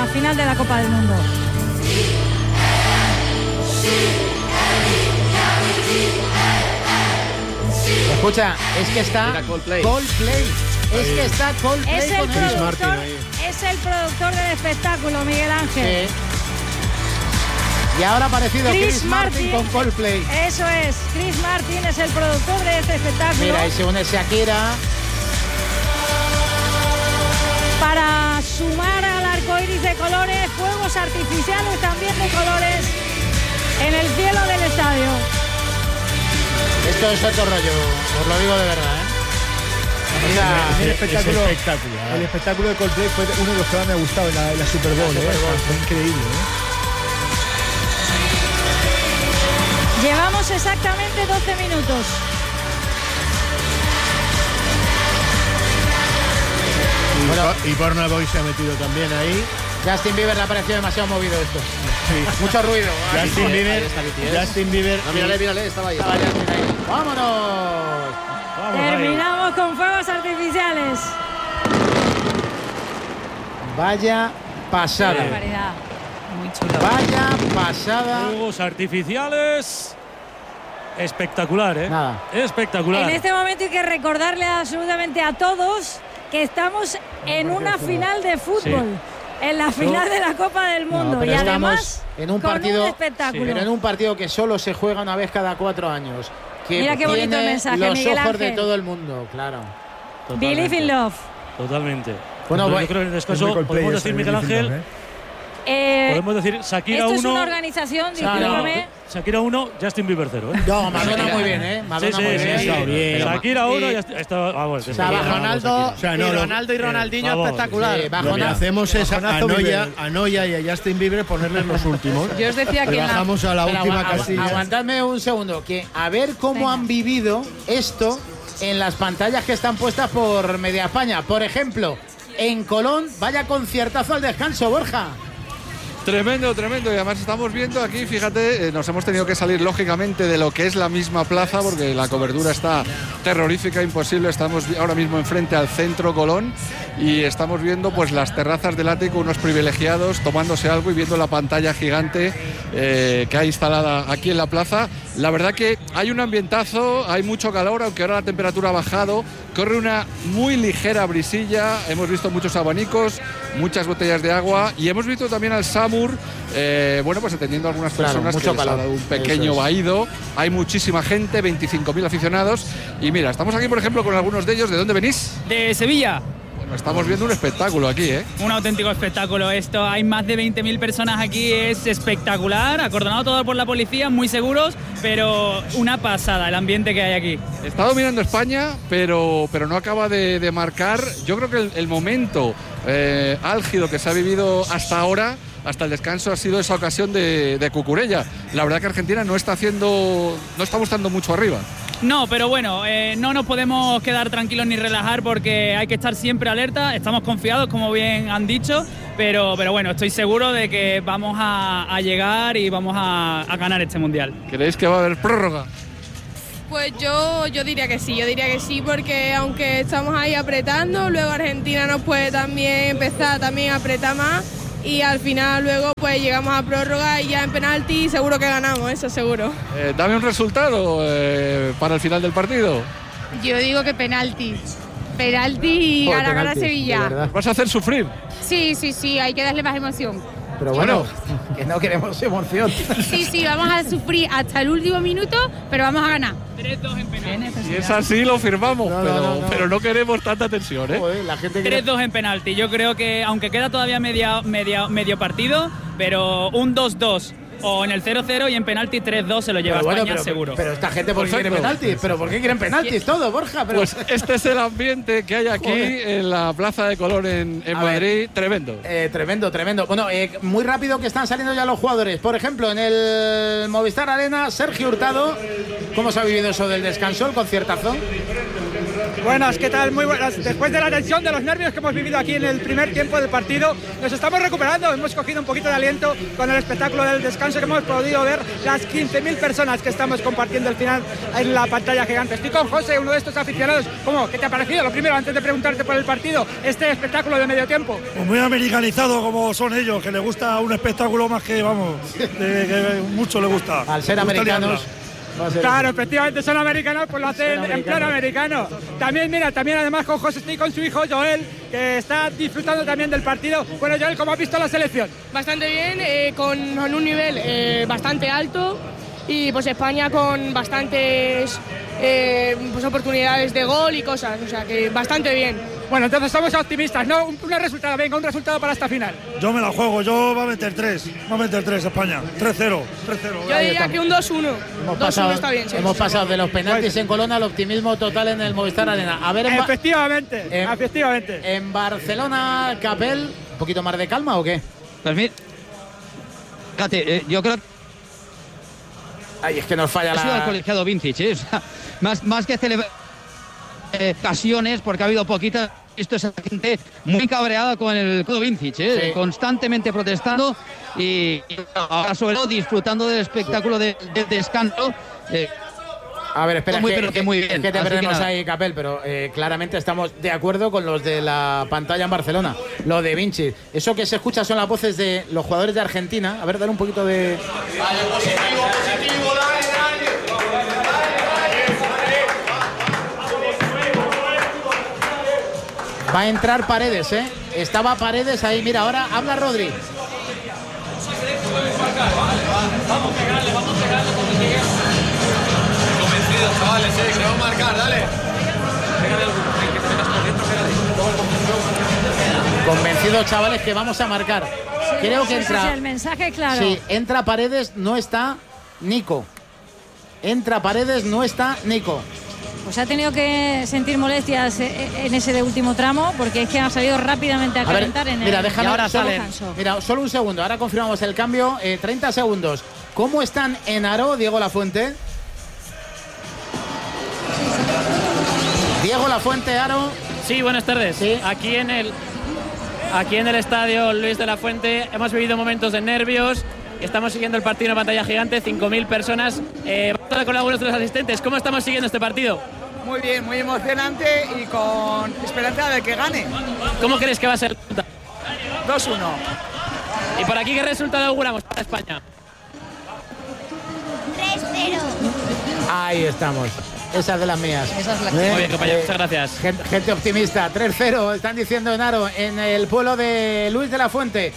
final de la Copa del Mundo. Escucha, es que está Coldplay. Es que está Coldplay. Es el productor del espectáculo, Miguel Ángel. Sí. Y ahora ha aparecido Chris Martin con Coldplay. Eso es, Chris Martin es el productor de este espectáculo. Mira, y se une Shakira. Para sumar al arco iris de colores, fuegos artificiales también de colores en el cielo del estadio. Esto es otro rollo, os lo digo de verdad, El espectáculo de Coldplay fue uno de los que más me ha gustado en la Super Bowl. Fue increíble. Llevamos exactamente 12 minutos. Y Burna Boy se ha metido también ahí. Justin Bieber le ha parecido demasiado movido esto. Sí. Mucho ruido. Justin Bieber. No, mírale, estaba ahí. ¡Vámonos! Terminamos con fuegos artificiales. Vaya pasada. Qué barbaridad. Muy chulo. Vaya pasada. Fuegos artificiales. Espectacular, ¿eh? Nada. Espectacular. En este momento hay que recordarle absolutamente a todos que estamos en una final de fútbol. Sí. En la final de la Copa del Mundo. Y además en un con partido, un espectáculo. Pero en un partido que solo se juega una vez cada 4 años. Que mira qué bonito tiene mensaje, los Miguel ojos Ángel. de todo el mundo, claro. Totalmente. Believe in love. Totalmente. Bueno, yo creo que en el descanso podemos decir, Miguel Ángel, podemos decir Shakira 1. Esto es una organización, discúlpame. Shakira 1, Justin Bieber 0. No, Madonna muy bien, ¿eh? Madonna muy bien. Shakira 1 ya está. Vamos, Ronaldo y Ronaldinho espectacular. Lo que hacemos es a Noya y a Justin Bieber ponerles los últimos. Yo os decía que bajamos a la última casilla. Aguantadme un segundo, que a ver cómo han vivido esto en las pantallas que están puestas por Media España. Por ejemplo, en Colón, vaya conciertazo al descanso, Borja. Tremendo. Y además estamos viendo aquí, fíjate, nos hemos tenido que salir lógicamente de lo que es la misma plaza porque la cobertura está terrorífica, imposible. Estamos ahora mismo enfrente al centro Colón y estamos viendo pues las terrazas del ático, unos privilegiados tomándose algo y viendo la pantalla gigante que hay instalada aquí en la plaza. La verdad que hay un ambientazo, hay mucho calor, aunque ahora la temperatura ha bajado. Corre una muy ligera brisilla, hemos visto muchos abanicos, muchas botellas de agua y hemos visto también al SAMUR, pues atendiendo a algunas personas que les ha dado un pequeño vaído. Hay muchísima gente, 25.000 aficionados y mira, estamos aquí por ejemplo con algunos de ellos. ¿De dónde venís? De Sevilla. Estamos viendo un espectáculo aquí, ¿eh? Un auténtico espectáculo esto. Hay más de 20.000 personas aquí, es espectacular. Acordonado todo por la policía, muy seguros, pero una pasada el ambiente que hay aquí. Está dominando España, pero no acaba de marcar. Yo creo que el momento álgido que se ha vivido hasta ahora, hasta el descanso, ha sido esa ocasión de Cucurella. La verdad que Argentina no está mostrando mucho arriba. No, pero bueno, no nos podemos quedar tranquilos ni relajar porque hay que estar siempre alerta. Estamos confiados, como bien han dicho, pero bueno, estoy seguro de que vamos a llegar y vamos a ganar este Mundial. ¿Creéis que va a haber prórroga? Pues yo diría que sí, porque aunque estamos ahí apretando, luego Argentina nos puede también empezar a apretar más y al final luego pues llegamos a prórroga y ya en penalti seguro que ganamos, eso seguro. Dame un resultado para el final del partido. Yo digo que penalti y gana Sevilla. ¿Vas a hacer sufrir? Sí, hay que darle más emoción. Pero bueno, que no queremos emoción. Sí, vamos a sufrir hasta el último minuto, pero vamos a ganar. 3-2 en penalti. Si es así lo firmamos, pero no queremos tanta tensión, ¿eh? Joder, la gente 3-2 en penalti. Yo creo que aunque queda todavía medio partido, pero un 2-2 o en el 0-0 y en penalti 3-2 se lo lleva España seguro. Pero esta gente, ¿por qué quiere penaltis? ¿Pero por qué quieren penaltis todo, Borja? Pero... Pues este es el ambiente que hay aquí en la Plaza de Colón en Madrid. Tremendo. Tremendo. Bueno, muy rápido que están saliendo ya los jugadores. Por ejemplo, en el Movistar Arena, Sergio Hurtado. ¿Cómo se ha vivido eso del descanso, el conciertazo? Buenas, ¿qué tal? Muy buenas. Después de la tensión, de los nervios que hemos vivido aquí en el primer tiempo del partido, nos estamos recuperando, hemos cogido un poquito de aliento con el espectáculo del descanso que hemos podido ver, las 15.000 personas que estamos compartiendo el final en la pantalla gigante. Estoy con José, uno de estos aficionados. ¿Cómo? ¿Qué te ha parecido? Lo primero, antes de preguntarte por el partido, este espectáculo de medio tiempo. Pues muy americanizado como son ellos, que les gusta un espectáculo más que, vamos, que mucho les gusta. Al ser americanos. Claro, efectivamente son americanos, pues lo hacen en plan americano. También, mira, además con José estoy con su hijo Joel, que está disfrutando también del partido. Bueno, Joel, ¿cómo has visto la selección? Bastante bien, con un nivel bastante alto y pues España con bastantes pues oportunidades de gol y cosas, o sea que bastante bien. Bueno, entonces somos optimistas, ¿no? Un resultado para esta final. Yo me la juego, yo va a meter 3 España, 3-0. Yo diría que un 2-1. 2-1 está bien. Sí, hemos pasado de los penaltis en Colón al optimismo total en el Movistar Arena. A ver, efectivamente. En Barcelona, Capel, ¿un poquito más de calma o qué? Pues mira, fíjate, yo creo... Ay, es que nos falla ha sido el colegiado Vincic, ¿eh? O sea, más que celebrar ocasiones, porque ha habido poquitas. Esto es gente muy cabreada con el codo Vincic, Sí. Constantemente protestando y ahora sobre todo disfrutando del espectáculo del descanso. A ver, espera, muy bien. Es que te perdemos ahí, Capel, pero claramente estamos de acuerdo con los de la pantalla en Barcelona. Lo de Vinci. Eso que se escucha son las voces de los jugadores de Argentina. A ver, dale un poquito de... Positivo, dale. Va a entrar Paredes, ¿eh? Estaba Paredes ahí. Mira, ahora habla Rodri. Vamos a pegarle cuando llegue. Convencidos, chavales, que vamos a marcar, dale. Pégale alguno, que te metas por dentro, pégale. Convencidos, chavales, que vamos a marcar. Creo que entra... Sí, el mensaje claro. Sí, entra Paredes, no está Nico. Entra Paredes, no está Nico. Pues ha tenido que sentir molestias en ese de último tramo, porque es que ha salido rápidamente a calentar en mira, el descanso. Mira, solo un segundo, ahora confirmamos el cambio, 30 segundos. ¿Cómo están en Aro, Diego Lafuente? Diego Lafuente, Aro. Sí, buenas tardes. ¿Sí? Aquí en el estadio Luis de la Fuente hemos vivido momentos de nervios. Estamos siguiendo el partido en una pantalla gigante, 5.000 personas. Vamos a hablar con algunos de los asistentes. ¿Cómo estamos siguiendo este partido? Muy bien, muy emocionante y con esperanza de que gane. ¿Cómo crees que va a ser? 2-1. ¿Y por aquí qué resultado auguramos para España? 3-0. Ahí estamos. Esa es de las mías. Esa es la Muy bien, compañero, muchas gracias. Gente optimista. 3-0, están diciendo en Aro, en el pueblo de Luis de la Fuente.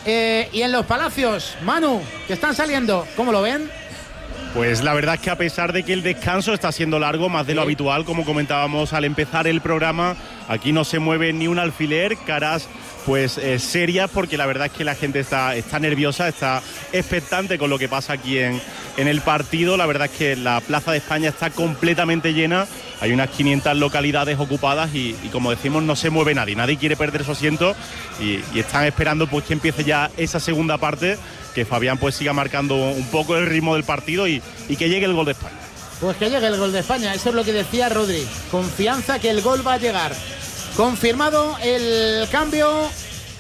Y en los Palacios, Manu, que están saliendo, ¿cómo lo ven? Pues la verdad es que a pesar de que el descanso está siendo largo, más de lo habitual, como comentábamos al empezar el programa, aquí no se mueve ni un alfiler, caras pues serias, porque la verdad es que la gente está nerviosa, está expectante con lo que pasa aquí en el partido. La verdad es que la Plaza de España está completamente llena, hay unas 500 localidades ocupadas y como decimos no se mueve nadie quiere perder su asiento y están esperando pues que empiece ya esa segunda parte, que Fabián pues siga marcando un poco el ritmo del partido y que llegue el gol de España. Pues que llegue el gol de España, eso es lo que decía Rodri, confianza que el gol va a llegar. Confirmado el cambio,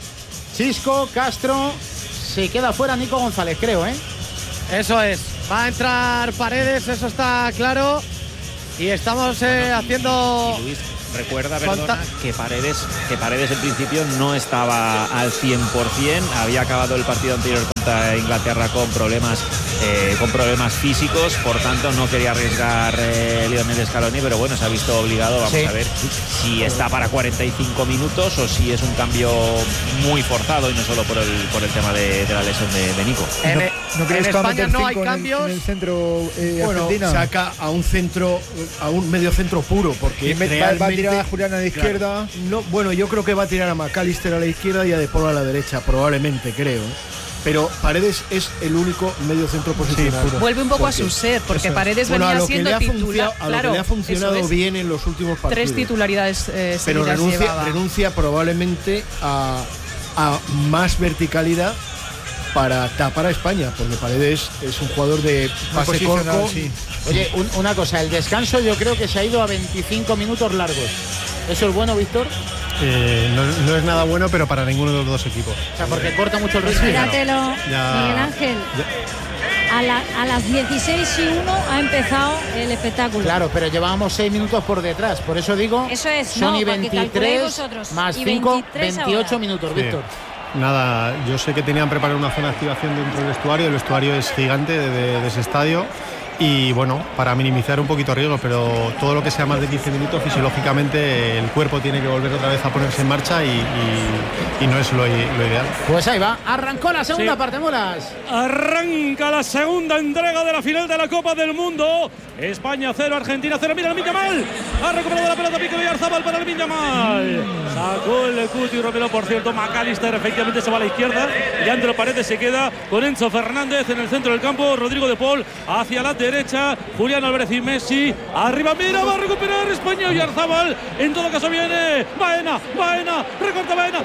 Chisco, Castro, se queda fuera Nico González, creo, ¿eh? Eso es, va a entrar Paredes, eso está claro, y estamos haciendo... Luis, recuerda, perdona, que Paredes en principio no estaba al 100%, había acabado el partido anterior contra Inglaterra con problemas físicos, por tanto no quería arriesgar Lionel Scaloni, pero bueno, se ha visto obligado. Vamos a ver si está para 45 minutos o si es un cambio muy forzado y no solo por el tema de la lesión de Nico. ¿No crees en que España no hay cambios? En el centro Argentina. Saca a un medio centro puro, porque va a tirar a Julián a la izquierda. No, bueno, yo creo que va a tirar a McAllister a la izquierda y a De Paul a la derecha, probablemente, creo. Pero Paredes es el único medio centro posicional. Vuelve un poco a su ser, porque Paredes venía siendo titular. A lo que le ha funcionado bien en los últimos partidos. 3 titularidades pero renuncia probablemente a más verticalidad para tapar a España, porque Paredes es un jugador de pase corto, Oye, una cosa, el descanso yo creo que se ha ido a 25 minutos largos. ¿Eso es bueno, Víctor? No es nada bueno, pero para ninguno de los dos equipos. O sea, porque corta mucho el ritmo. Míratelo, Miguel Ángel. A las 16:01 ha empezado el espectáculo. Claro, pero llevábamos 6 minutos por detrás. Por eso digo, eso es, son y 23 más 5, 28 minutos, sí. Víctor. Nada, yo sé que tenían preparado una zona de activación dentro del vestuario. El vestuario es gigante de ese estadio. Y bueno, para minimizar un poquito riesgo, pero todo lo que sea más de 15 minutos, fisiológicamente el cuerpo tiene que volver otra vez a ponerse en marcha y no es lo ideal. Pues ahí va, arrancó la segunda parte, Molas. Arranca la segunda entrega de la final de la Copa del Mundo. España 0, Argentina 0. Mira el Yamal. Ha recuperado la pelota Mikel Oyarzabal para el Yamal. Sacó el Cuti Romero, por cierto. McAllister efectivamente se va a la izquierda. Leandro Paredes se queda con Enzo Fernández en el centro del campo. Rodrigo de Paul hacia la derecha. Julián Álvarez y Messi. Arriba, mira, va a recuperar España. Oyarzabal. En todo caso viene Baena. Recorta Baena.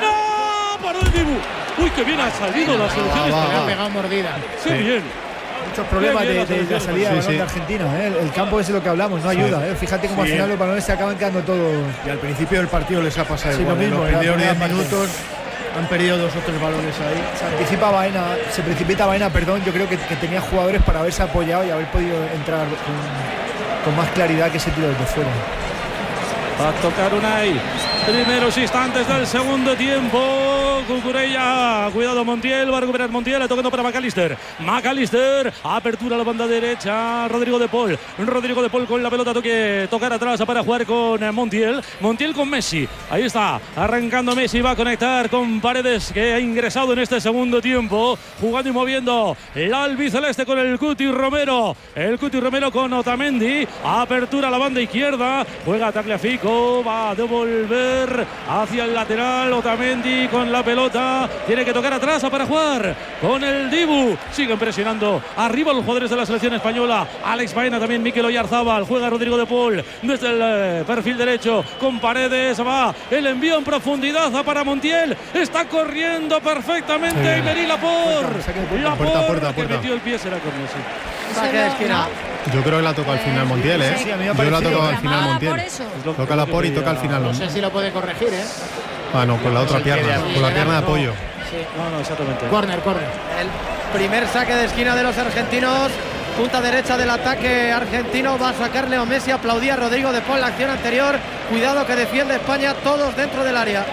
Para el Dibu. Uy, que bien ha salido la selección española. Ha pegado mordida. Sí, bien. Muchos problemas de la salida de balón de Argentina. El campo es de lo que hablamos, no ayuda. Fíjate cómo al final los balones se acaban quedando todos. Y al principio del partido les ha pasado igual. Lo mismo, los primeros 10 minutos han perdido 2 o 3 balones ahí. Se precipita Baena, perdón. Yo creo que tenía jugadores para haberse apoyado y haber podido entrar con más claridad que ese tiro desde fuera. Va a tocar Unai. Primeros instantes del segundo tiempo. Cucurella, cuidado Montiel, va a recuperar Montiel, tocando para McAllister. Apertura a la banda derecha. Rodrigo de Paul con la pelota, tocar atrás para jugar con Montiel con Messi. Ahí está, arrancando Messi, va a conectar con Paredes, que ha ingresado en este segundo tiempo, jugando y moviendo el albiceleste con el Cuti Romero. El Cuti Romero con Otamendi. Apertura a la banda izquierda, juega Tagliafico, va a devolver hacia el lateral. Otamendi con la pelota, tiene que tocar atrás para jugar con el Dibu. Siguen presionando arriba los jugadores de la selección española. Alex Baena, también Mikel Oyarzabal, juega Rodrigo de Paul desde el perfil derecho con Paredes, va el envío en profundidad para Montiel, está corriendo perfectamente Emery Laporte, que metió el pie, será con Messi. Saque de esquina. Yo creo que la toca al final Montiel, Sí, a mí yo la toco al final Montiel. Toca Laporte y toca al final. No sé si lo puede corregir, Bueno, con la otra pierna, con la pierna de apoyo. Sí. No, exactamente. Corner. El primer saque de esquina de los argentinos. Punta derecha del ataque argentino. Va a sacar Leo Messi. Aplaudía Rodrigo de Paul la acción anterior. Cuidado que defiende España, todos dentro del área.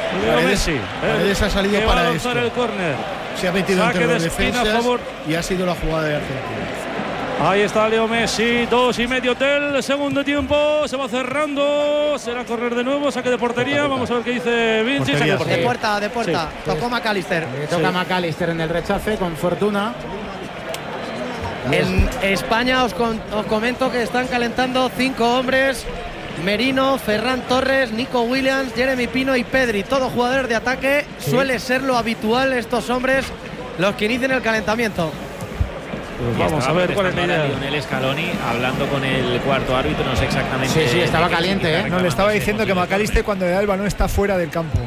Paredes ha salido para esto. El córner. Se ha metido saque entre los de esquina, defensas favor. Y ha sido la jugada de Argentina. Ahí está Leo Messi, 2,5 del segundo tiempo, se va cerrando, será correr de nuevo, saque de portería, vamos a ver qué dice Vinci. De puerta, sí. Tocó McAllister. Toca McAllister en el rechace, con fortuna. En España os comento que están calentando 5 hombres: Merino, Ferran Torres, Nico Williams, Jeremy Pino y Pedri, todos jugadores de ataque. Suele ser lo habitual estos hombres los que inician el calentamiento. Pues vamos a ver cuál es la idea. Lionel Scaloni hablando con el cuarto árbitro, no sé exactamente. Sí, estaba caliente, No, le estaba diciendo que McAllister cuando le da el balón está fuera del campo.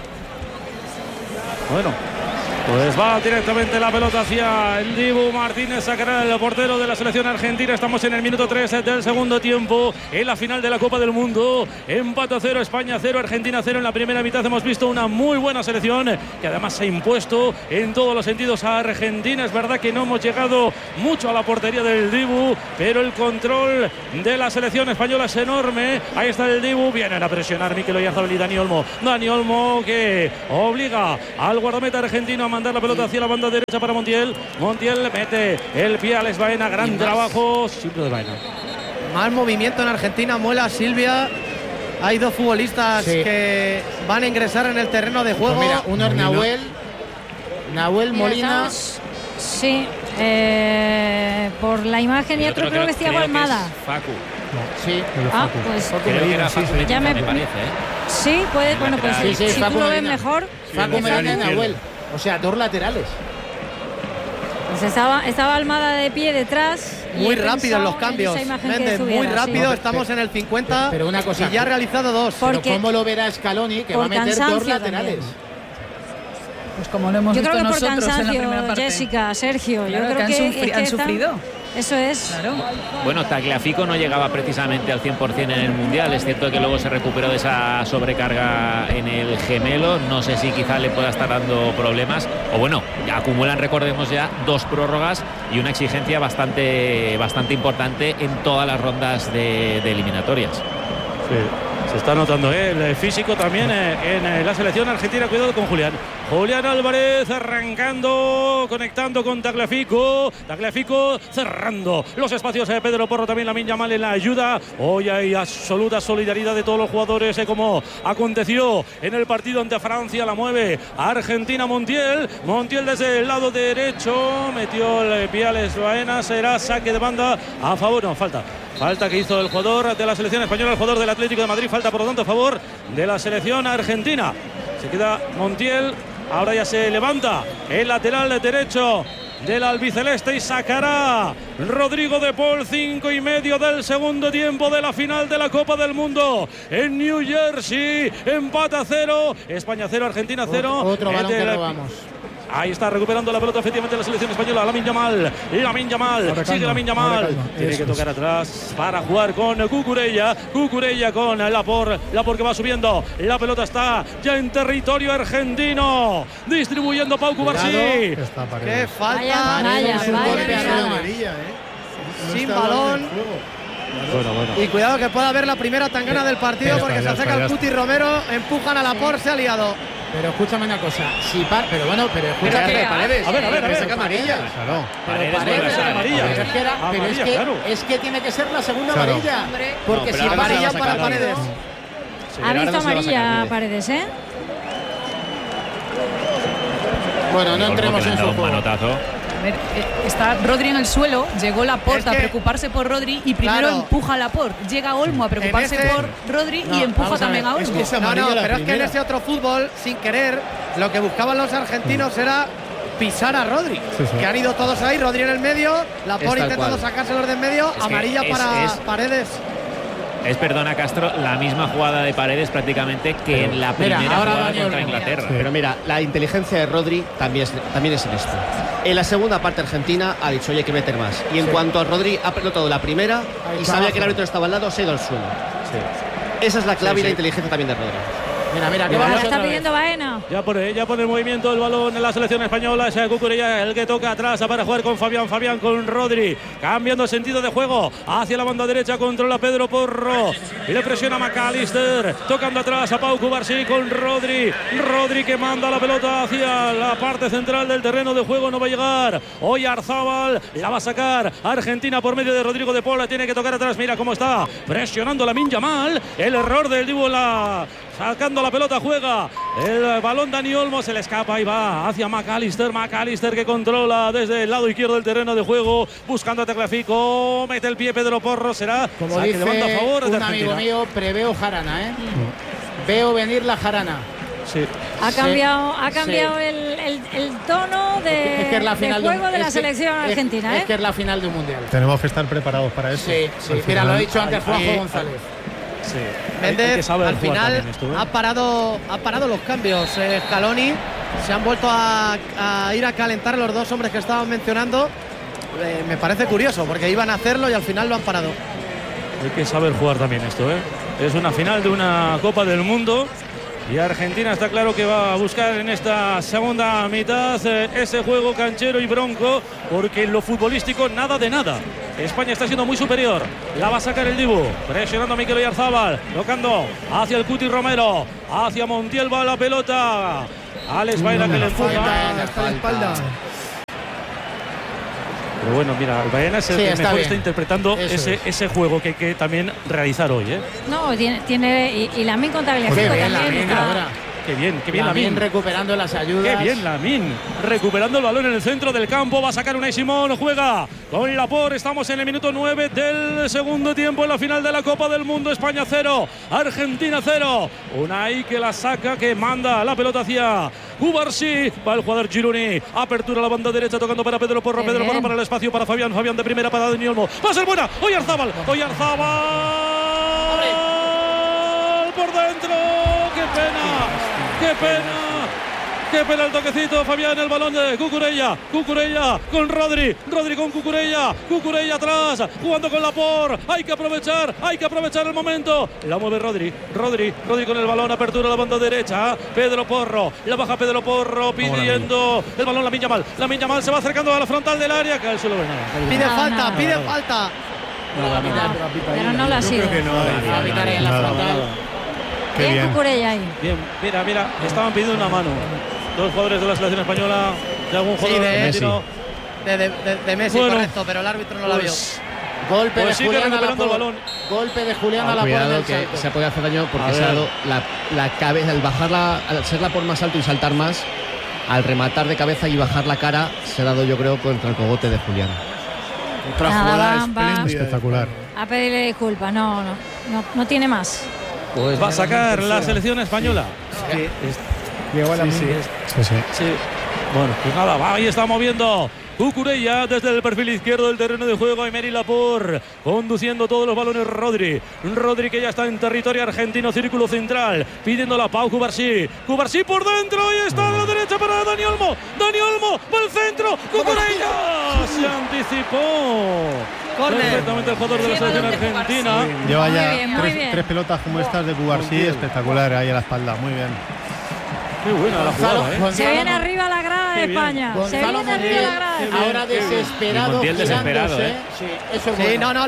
Bueno, pues va directamente la pelota hacia el Dibu Martínez, sacará el portero de la selección argentina. Estamos en el minuto 3 del segundo tiempo, en la final de la Copa del Mundo. Empate a 0, España 0, Argentina 0. En la primera mitad hemos visto una muy buena selección que además se ha impuesto en todos los sentidos a Argentina. Es verdad que no hemos llegado mucho a la portería del Dibu, pero el control de la selección española es enorme. Ahí está el Dibu, vienen a presionar Mikel Oyarzabal y Dani Olmo, que obliga al guardameta argentino a mandar la pelota hacia la banda derecha para Montiel. Montiel mete el pie a Alex Baena, gran trabajo siempre de Baena. Más movimiento en Argentina, Muela, Silvia. Hay 2 futbolistas que van a ingresar en el terreno de juego. Pues mira, uno es Nahuel Molina. Sí, por la imagen, y otro creo que es Thiago Almada. Facu. Sí, pues creo que era Facu, ya me parece, Sí, puede, bueno, pues si tú lo ves mejor. Facu Medina y Nahuel. O sea, 2 laterales. Pues estaba Almada de pie detrás. Muy rápido en los cambios. Méndez, muy rápido, estamos en el 50. Pero una cosa, y ya ha realizado 2. Pero ¿cómo lo verá Scaloni, que va a meter 2 laterales? Pues como lo hemos visto nosotros en la primera parte. Jessica, Sergio, yo creo que han sufrido. Eso es. Claro. Bueno, Tagliafico no llegaba precisamente al 100% en el Mundial. Es cierto que luego se recuperó de esa sobrecarga en el gemelo. No sé si quizá le pueda estar dando problemas. O bueno, ya acumulan, recordemos ya, 2 prórrogas y una exigencia bastante importante en todas las rondas de eliminatorias. Sí, se está notando el físico también en la selección argentina. Cuidado con Julián. Julián Álvarez arrancando, conectando con Tagliafico. Tagliafico cerrando los espacios de Pedro Porro, también Lamine Yamal en la ayuda. Hoy hay absoluta solidaridad de todos los jugadores, como aconteció en el partido ante Francia. La mueve Argentina. Montiel desde el lado derecho, metió el pie a Les Baena. Será saque de banda a favor, no, falta que hizo el jugador de la selección española, el jugador del Atlético de Madrid. Falta, por lo tanto, a favor de la selección argentina. Se queda Montiel. Ahora ya se levanta el lateral derecho del albiceleste y sacará Rodrigo de Paul. 5:30 del segundo tiempo de la final de la Copa del Mundo en New Jersey. Empate a 0. España 0, Argentina 0. Otro balón que robamos. Ahí está recuperando la pelota efectivamente la selección española. Lamine Yamal. Sigue Lamine Yamal. Tiene que tocar atrás para jugar con Cucurella. Cucurella con Laporte que va subiendo. La pelota está ya en territorio argentino. Distribuyendo Pau Cubarsí. Qué falta. Sin balón. Bueno. Y cuidado que pueda haber la primera tangana del partido, porque se acerca el Cuti Romero. Empujan a Laporte, se ha liado. Pero escúchame una cosa, pero escúchame, Paredes. A ver. Saca amarilla. Claro. Paredes amarilla. Pero es que tiene que ser la segunda amarilla. Porque si amarilla para Paredes. Ha visto amarilla Paredes, ¿eh? Bueno, no entremos en su juego. A ver, está Rodri en el suelo, llegó Laporte a preocuparse por Rodri y primero empuja a Laporte. Llega Olmo a preocuparse por Rodri y empuja también a Olmo. Pero es que en ese otro fútbol, sin querer, lo que buscaban los argentinos era pisar a Rodri. Que han ido todos ahí, Rodri en el medio, Laporte intentando sacárselos de en medio, amarilla para Paredes. Es, perdona Castro, la misma jugada de Paredes prácticamente que en la primera jugada contra Inglaterra. Pero mira, la inteligencia de Rodri también es en esto. En la segunda parte Argentina ha dicho, oye, hay que meter más. Y en cuanto a Rodri, ha pelotado la primera y sabía que el árbitro estaba al lado, se ha ido al suelo. Esa es la clave y la inteligencia también de Rodri. Mira, que va, está pidiendo Baena. Ya pone el movimiento el balón en la selección española. Es Cucurella el que toca atrás para jugar con Fabián con Rodri, cambiando sentido de juego hacia la banda derecha, controla Pedro Porro y le presiona McAllister, tocando atrás a Pau Cubarsí con Rodri que manda la pelota hacia la parte central del terreno de juego. No va a llegar Oyarzábal, la va a sacar Argentina por medio de Rodrigo de Paul. La tiene que tocar atrás, mira cómo está presionando Lamine Yamal. El error del Dibu, sacando la pelota, juega el balón. Dani Olmo se le escapa y va hacia McAllister que controla desde el lado izquierdo del terreno de juego, buscando a Tagliafico, mete el pie Pedro Porro. Será como saque dice de banda a favor un de Argentina. amigo mío, preveo jarana, veo venir la jarana. Sí. Ha cambiado el tono de juego de la selección argentina. Es que es la final de un mundial. Tenemos que estar preparados para eso. Sí. Mira, lo ha dicho antes Juanjo González. Sí. Méndez al final ha parado los cambios. Scaloni se han vuelto a ir a calentar los dos hombres que estaban mencionando. Me parece curioso porque iban a hacerlo y al final lo han parado. Hay que saber jugar también esto, Es una final de una Copa del Mundo y Argentina está claro que va a buscar en esta segunda mitad ese juego canchero y bronco, porque en lo futbolístico nada de nada. España está siendo muy superior. La va a sacar el Dibu, presionando a Mikel Oyarzábal, tocando hacia el Cuti Romero, hacia Montiel, va la pelota. Alex Baena que le empuja hasta la espalda. Pero bueno, mira, Baena es el que mejor está interpretando ese juego que hay que también realizar hoy. No, tiene y Lamine con Tagliafico también. Qué bien Lamine recuperando las ayudas. Qué bien Lamine recuperando el balón en el centro del campo. Va a sacar Unai Simón, juega con Laporte. Estamos en el minuto 9 del segundo tiempo en la final de la Copa del Mundo. España 0, Argentina 0. Unai que la saca, que manda la pelota hacia Cubarsí. Va el jugador Gironi, apertura a la banda derecha, tocando para Pedro Porro. Pedro Porro para el espacio para Fabián de primera para Dani Olmo. Va a ser buena. Oyarzábal por dentro. ¡Qué pena! que pela el toquecito Fabián, el balón de Cucurella con Rodri con Cucurella atrás, jugando con Laporte, hay que aprovechar el momento, la mueve Rodri con el balón, apertura a la banda derecha, Pedro Porro, la baja Pedro Porro pidiendo el balón, Lamine Yamal se va acercando a la frontal del área, que al suelo pide falta. Pero no lo ha sido. Creo que no. Va a pitar ahí en la frontal. Bien Cucurella ahí. Bien, mira, estaban pidiendo una mano. Dos jugadores de la selección española, de algún jugador argentino. De Messi, bueno, correcto, pero el árbitro no la vio. Golpe de Julián el balón. Golpe de Julián a la cuidado que se ha podido hacer daño porque se ha dado la cabeza, al bajarla, al ser la por más alto y saltar más, al rematar de cabeza y bajar la cara, se ha dado, yo creo, contra el cogote de Julián. Otra jugada espectacular. A pedirle disculpas, no tiene más. Pues va a sacar la selección española. Llegó a la sí. Bueno, pues nada, ahí está moviendo Cucurella desde el perfil izquierdo del terreno de juego. Aymeric Laporte conduciendo todos los balones. Rodri que ya está en territorio argentino, círculo central, pidiendo la Pau Cubarsí por dentro. Y está a la derecha para Dani Olmo va al centro. Cucurella se anticipó perfectamente el jugador de la selección argentina. Lleva ya tres pelotas como estas de Cubarsí, espectacular ahí a la espalda, muy bien. Qué buena la jugada, Se viene arriba la grada de España. Ahora desesperado. Desesperado, Sí, eso es bueno.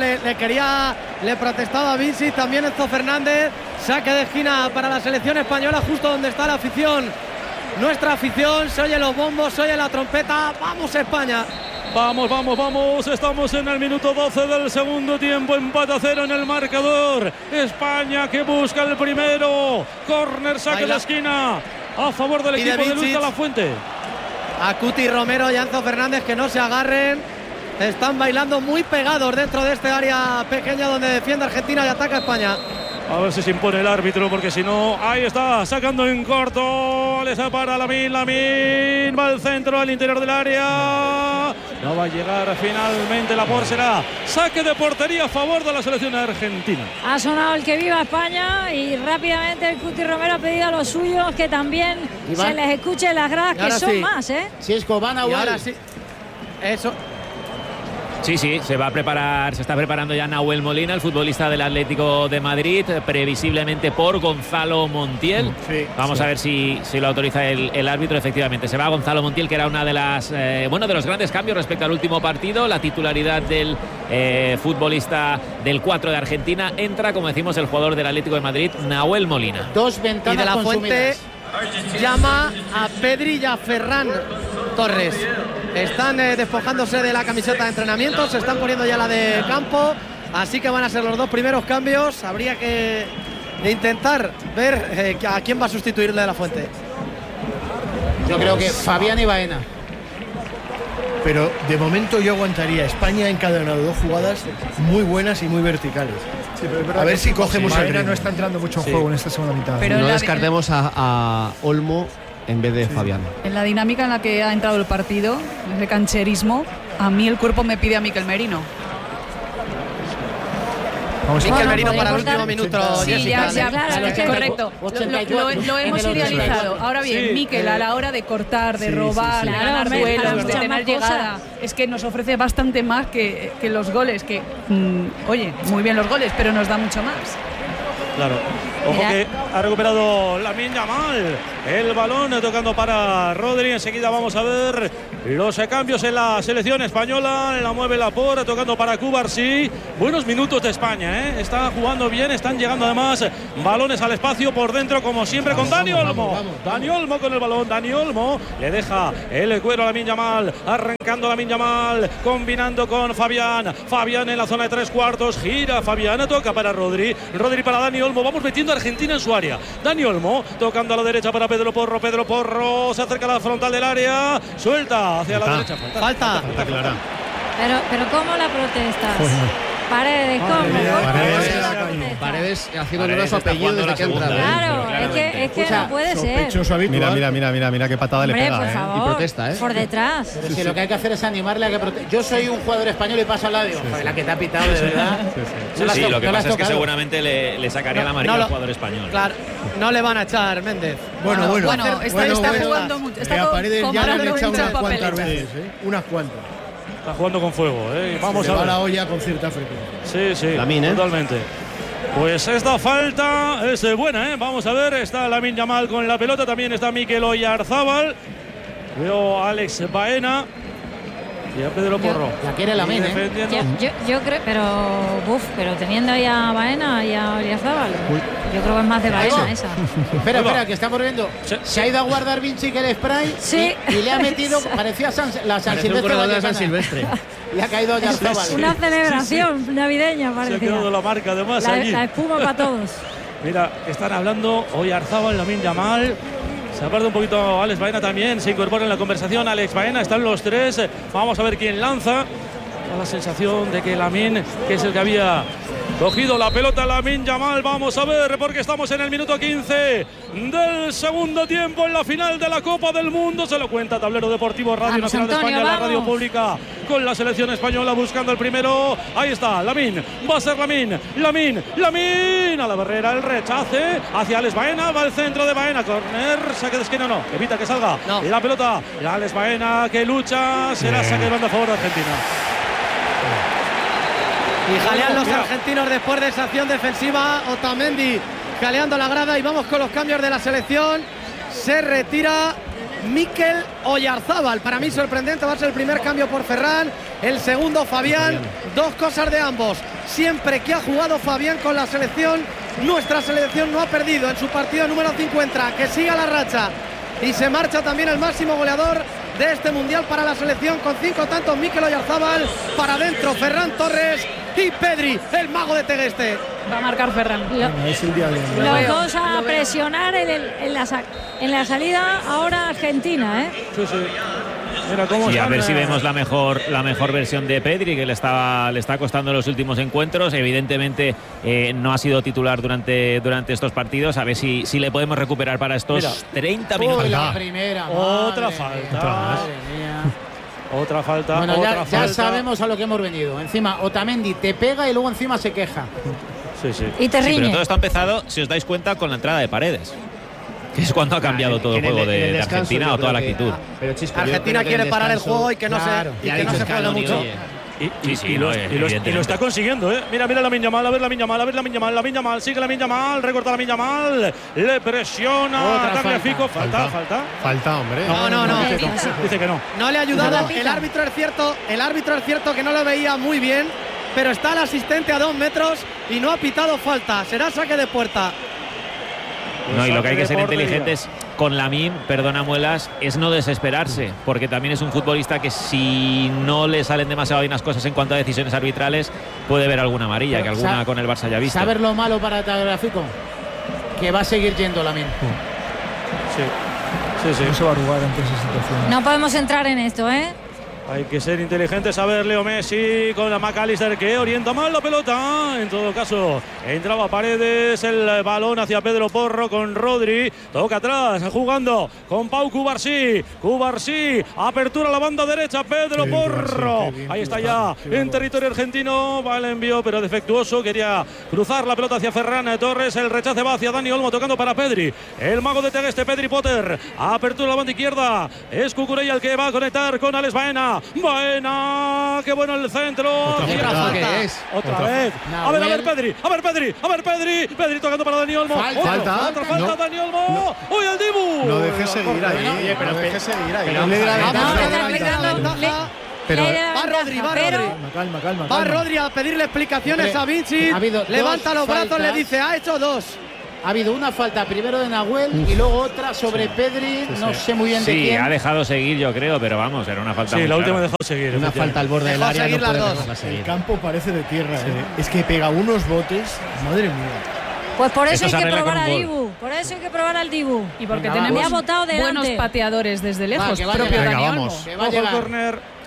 Le protestaba a Vinci, también Enzo Fernández. Saque de esquina para la selección española, justo donde está la afición. Nuestra afición, se oye los bombos, se oye la trompeta. ¡Vamos, España! Vamos, estamos en el minuto 12 del segundo tiempo, empate a 0 en el marcador. España que busca el primero. Córner, saque de esquina a favor del equipo de Luis de la Fuente. A Cuti Romero y Enzo Fernández que no se agarren. Están bailando muy pegados dentro de este área pequeña donde defiende Argentina y ataca España. A ver si se impone el árbitro, porque si no, ahí está, sacando en corto, le separa Lamine, va al centro, al interior del área, no va a llegar finalmente. Laporte, será saque de portería a favor de la selección argentina. Ha sonado el que viva España y rápidamente el Cuti Romero ha pedido a los suyos que también se les escuche las gradas, que son más, ¿eh? Si es Cobana, y ahora sí, eso. Sí, se está preparando ya Nahuel Molina, el futbolista del Atlético de Madrid, previsiblemente por Gonzalo Montiel. Vamos a ver si lo autoriza el árbitro. Efectivamente, se va Gonzalo Montiel, que era una de las de los grandes cambios respecto al último partido. La titularidad del futbolista del 4 de Argentina. Entra, como decimos, el jugador del Atlético de Madrid, Nahuel Molina. Dos ventanas y de la consumidas. Fuente llama a Pedri y a Ferran Torres. Están despojándose de la camiseta de entrenamiento, se están poniendo ya la de campo, así que van a ser los dos primeros cambios. Habría que intentar ver a quién va a sustituirle de la Fuente. Yo creo que Fabián y Baena. Pero de momento yo aguantaría. España ha encadenado dos jugadas muy buenas y muy verticales. Sí, pero a ver si cogemos el ritmo. No está entrando mucho en juego en esta segunda mitad. Pero no descartemos a Olmo en vez de Fabián. En la dinámica en la que ha entrado el partido, en ese cancherismo, a mí el cuerpo me pide a Mikel Merino. Mikel Merino para el último minuto. Sí, ya, claro, es que correcto. Lo hemos idealizado. Ahora bien, Mikel a la hora de cortar, de robar, de ganar duelos, de tener llegada, es que nos ofrece bastante más que los goles. Que, oye, muy bien los goles, pero nos da mucho más. Claro. Ojo que ha recuperado Lamine Yamal el balón, tocando para Rodri. Enseguida vamos a ver los cambios en la selección española. La mueve Laporte, tocando para Cubarsí. Buenos minutos de España, ¿eh? Está jugando bien, están llegando además balones al espacio por dentro, como siempre, con Dani Olmo. Dani Olmo con el balón. Dani Olmo le deja el cuero a Lamine Yamal, arrancando Lamine Yamal, combinando con Fabián. Fabián en la zona de 3/4, gira Fabián, toca para Rodri. Rodri para Dani Olmo. Vamos metiendo a Argentina en su área. Dani Olmo tocando a la derecha para Pedro Porro. Pedro Porro se acerca a la frontal del área, suelta hacia la derecha. Falta clara. Pero ¿cómo la protestas? Paredes, Paredes haciendo un su apellido desde que entra. Claro, es que no puede ser. Mira qué patada le pega. Por favor, y protesta, por detrás. Si lo que hay que hacer es animarle a que proteste. Yo soy un jugador español y paso al lado. La que te ha pitado, de verdad. Sí, lo que pasa es que seguramente le sacaría la amarilla al jugador español. Claro, no le van a echar, Méndez. Bueno, está jugando mucho. A Paredes ya le han echado unas muchas cuantas veces, unas cuantas. Está jugando con fuego, Vamos a ver. la olla con cierta frecuencia. Sí, totalmente. Pues esta falta es buena, Vamos a ver, está Lamine Yamal con la pelota, también está Mikel Oyarzábal. Veo a Alex Baena y a Pedro Porro. La quiere Lamine, Yo creo, pero teniendo ahí a Baena y a Oyarzábal, yo creo que es más de Baena esa. Espera, que estamos viendo. Se ha ido a guardar Vinci que el spray y le ha metido, parecía la San Silvestre. Le ha caído Oyarzábal. Una celebración navideña, parecía. Se ha quedado la marca además allí. La espuma para todos. Mira, están hablando Oyarzábal, Lamine Yamal. Se aparta un poquito Alex Baena también, se incorpora en la conversación Alex Baena, están los tres. Vamos a ver quién lanza. Da la sensación de que Lamine, que es el que había cogido la pelota, Lamine Yamal. Vamos a ver, porque estamos en el minuto 15 del segundo tiempo en la final de la Copa del Mundo. Se lo cuenta Tablero Deportivo, Radio Nacional de España, la radio pública, con la selección española buscando el primero. Ahí está, Lamine, va a ser Lamine a la barrera, el rechace hacia Alex Baena, va al centro de Baena, corner, saque de esquina, evita que salga la pelota, Alex Baena que lucha, será saque de banda a favor de Argentina. Y jalean los argentinos después de esa acción defensiva. Otamendi jaleando la grada y vamos con los cambios de la selección. Se retira Mikel Oyarzábal. Para mí sorprendente, va a ser el primer cambio por Ferran, el segundo Fabián. Dos cosas de ambos. Siempre que ha jugado Fabián con la selección, nuestra selección no ha perdido. En su partido número 50, que siga la racha. Y se marcha también el máximo goleador de este mundial para la selección con 5 tantos, Mikel Oyarzábal. Para adentro Ferran Torres y Pedri, el mago de Tegueste. Va a marcar Ferran. Los dos a presionar en la salida ahora Argentina, Sí. Mira cómo a ver si vemos la mejor versión de Pedri, que le está costando en los últimos encuentros. Evidentemente no ha sido titular durante estos partidos. A ver si le podemos recuperar para estos 30 minutos. La primera, otra falta. Otra falta. Bueno, ya sabemos a lo que hemos venido. Encima Otamendi te pega y luego encima se queja. Sí. Y te riñe. Pero todo esto ha empezado, si os dais cuenta, con la entrada de Paredes, que es cuando ha cambiado todo el juego de Argentina o toda la actitud. Argentina quiere parar el juego y que no se juegue mucho. Y lo está consiguiendo, Mira Lamine Yamal, a ver Lamine Yamal, sigue Lamine Yamal, recorta Lamine Yamal, le presiona, Tagliafico, falta, hombre. No. Dice que no. No le ha ayudado, el árbitro es cierto que no lo veía muy bien, pero está el asistente a 2 metros y no ha pitado falta, será saque de puerta. No, y lo que hay que ser inteligentes con Lamine, perdona Muelas, es no desesperarse, porque también es un futbolista que si no le salen demasiado bien las cosas en cuanto a decisiones arbitrales, puede ver alguna amarilla, que alguna con el Barça ya ha visto. ¿Sabes lo malo para Tagliafico? Que va a seguir yendo Lamine. Sí. No se va a arrugar ante esa situación. No podemos entrar en esto, Hay que ser inteligentes. A ver, Leo Messi con la McAllister que orienta mal la pelota. En todo caso, entraba Paredes, el balón hacia Pedro Porro con Rodri. Toca atrás, jugando con Pau Cubarsí. Apertura a la banda derecha, Pedro Porro. Ahí está ya en territorio argentino. Va el envío, pero defectuoso. Quería cruzar la pelota hacia Ferran Torres. El rechace va hacia Dani Olmo, tocando para Pedri. El mago de Tegueste, Pedri Potter. Apertura a la banda izquierda. Es Cucurella el que va a conectar con Alex Baena. Qué bueno el centro. Otra vez. A ver Pedri. Pedri tocando para Dani Olmo. Otra falta, Dani Olmo. ¡Uy, el Dibu! No dejes seguir ahí. Pero dejes seguir ahí. Va Rodri a pedirle explicaciones a Vinci. Levanta los brazos, le dice, ha hecho 2. Ha habido una falta primero de Nahuel y luego otra sobre Pedri, no sé muy bien de quién. Sí, ha dejado seguir, yo creo, pero vamos, era una falta muy la última clara. dejó seguir. Una falta al borde del área, no puede dejarla seguir. El campo parece de tierra, Es que pega unos botes, madre mía. Pues por eso hay que probar al Dibu. Por eso hay que probar al Dibu. Y porque tenemos buenos pateadores desde lejos. Propio Dani Olmo. Ojo el córner.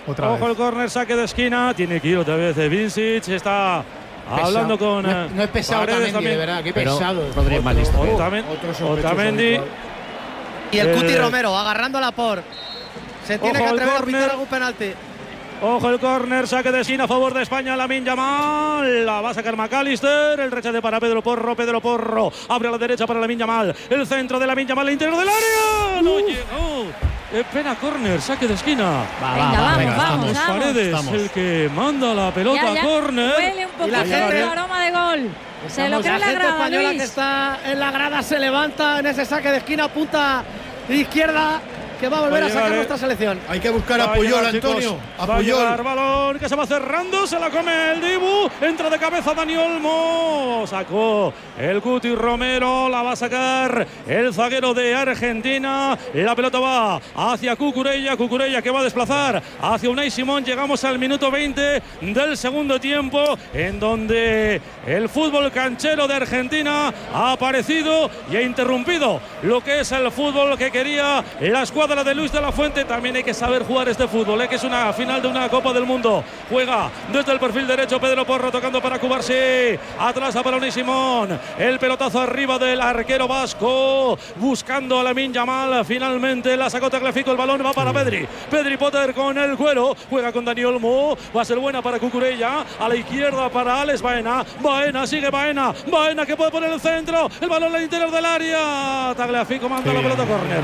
Ojo el córner, saque de esquina. Tiene que ir otra vez Vincic. Está hablando con. No es pesado Paredes también, de verdad. Qué pesado. Otamendi. Y el Cuti Romero agarrando a Laporte. Se tiene que atrever a pitar algún penalti. Ojo el córner, saque de esquina a favor de España, Lamine Yamal, la va a sacar McAllister, el rechace para Pedro Porro, abre a la derecha para Lamine Yamal, el centro de Lamine Yamal, el interior del área, no llegó. Pena córner, saque de esquina. Vamos. Paredes, el que manda la pelota a córner. Huele un poquito el aroma de gol. Se lo cree la gente grada, española Luis. que está en la grada se levanta en ese saque de esquina, punta izquierda, que va a volver a sacar nuestra selección. Hay que buscar a Puyol, Antonio. A Puyol. Balón que se va cerrando, se la come el Dibu. Entra de cabeza Dani Olmo. Sacó el Cuti Romero, la va a sacar el zaguero de Argentina. La pelota va hacia Cucurella que va a desplazar hacia Unai Simón. Llegamos al minuto 20 del segundo tiempo, en donde el fútbol canchero de Argentina ha aparecido y ha interrumpido lo que es el fútbol que quería la escuadra de Luis de la Fuente. También hay que saber jugar este fútbol, que es una final de una Copa del Mundo. Juega desde el perfil derecho Pedro Porro, tocando para Cubarsí, atrás para Unai Simón, el pelotazo arriba del arquero vasco, buscando a Lamine Yamal. Finalmente la sacó Tagliafico, el balón va para Pedri Potter con el cuero, juega con Dani Olmo, va a ser buena para Cucurella, a la izquierda para Alex Baena, sigue Baena que puede poner el centro, el balón al interior del área, Tagliafico manda la pelota a córner.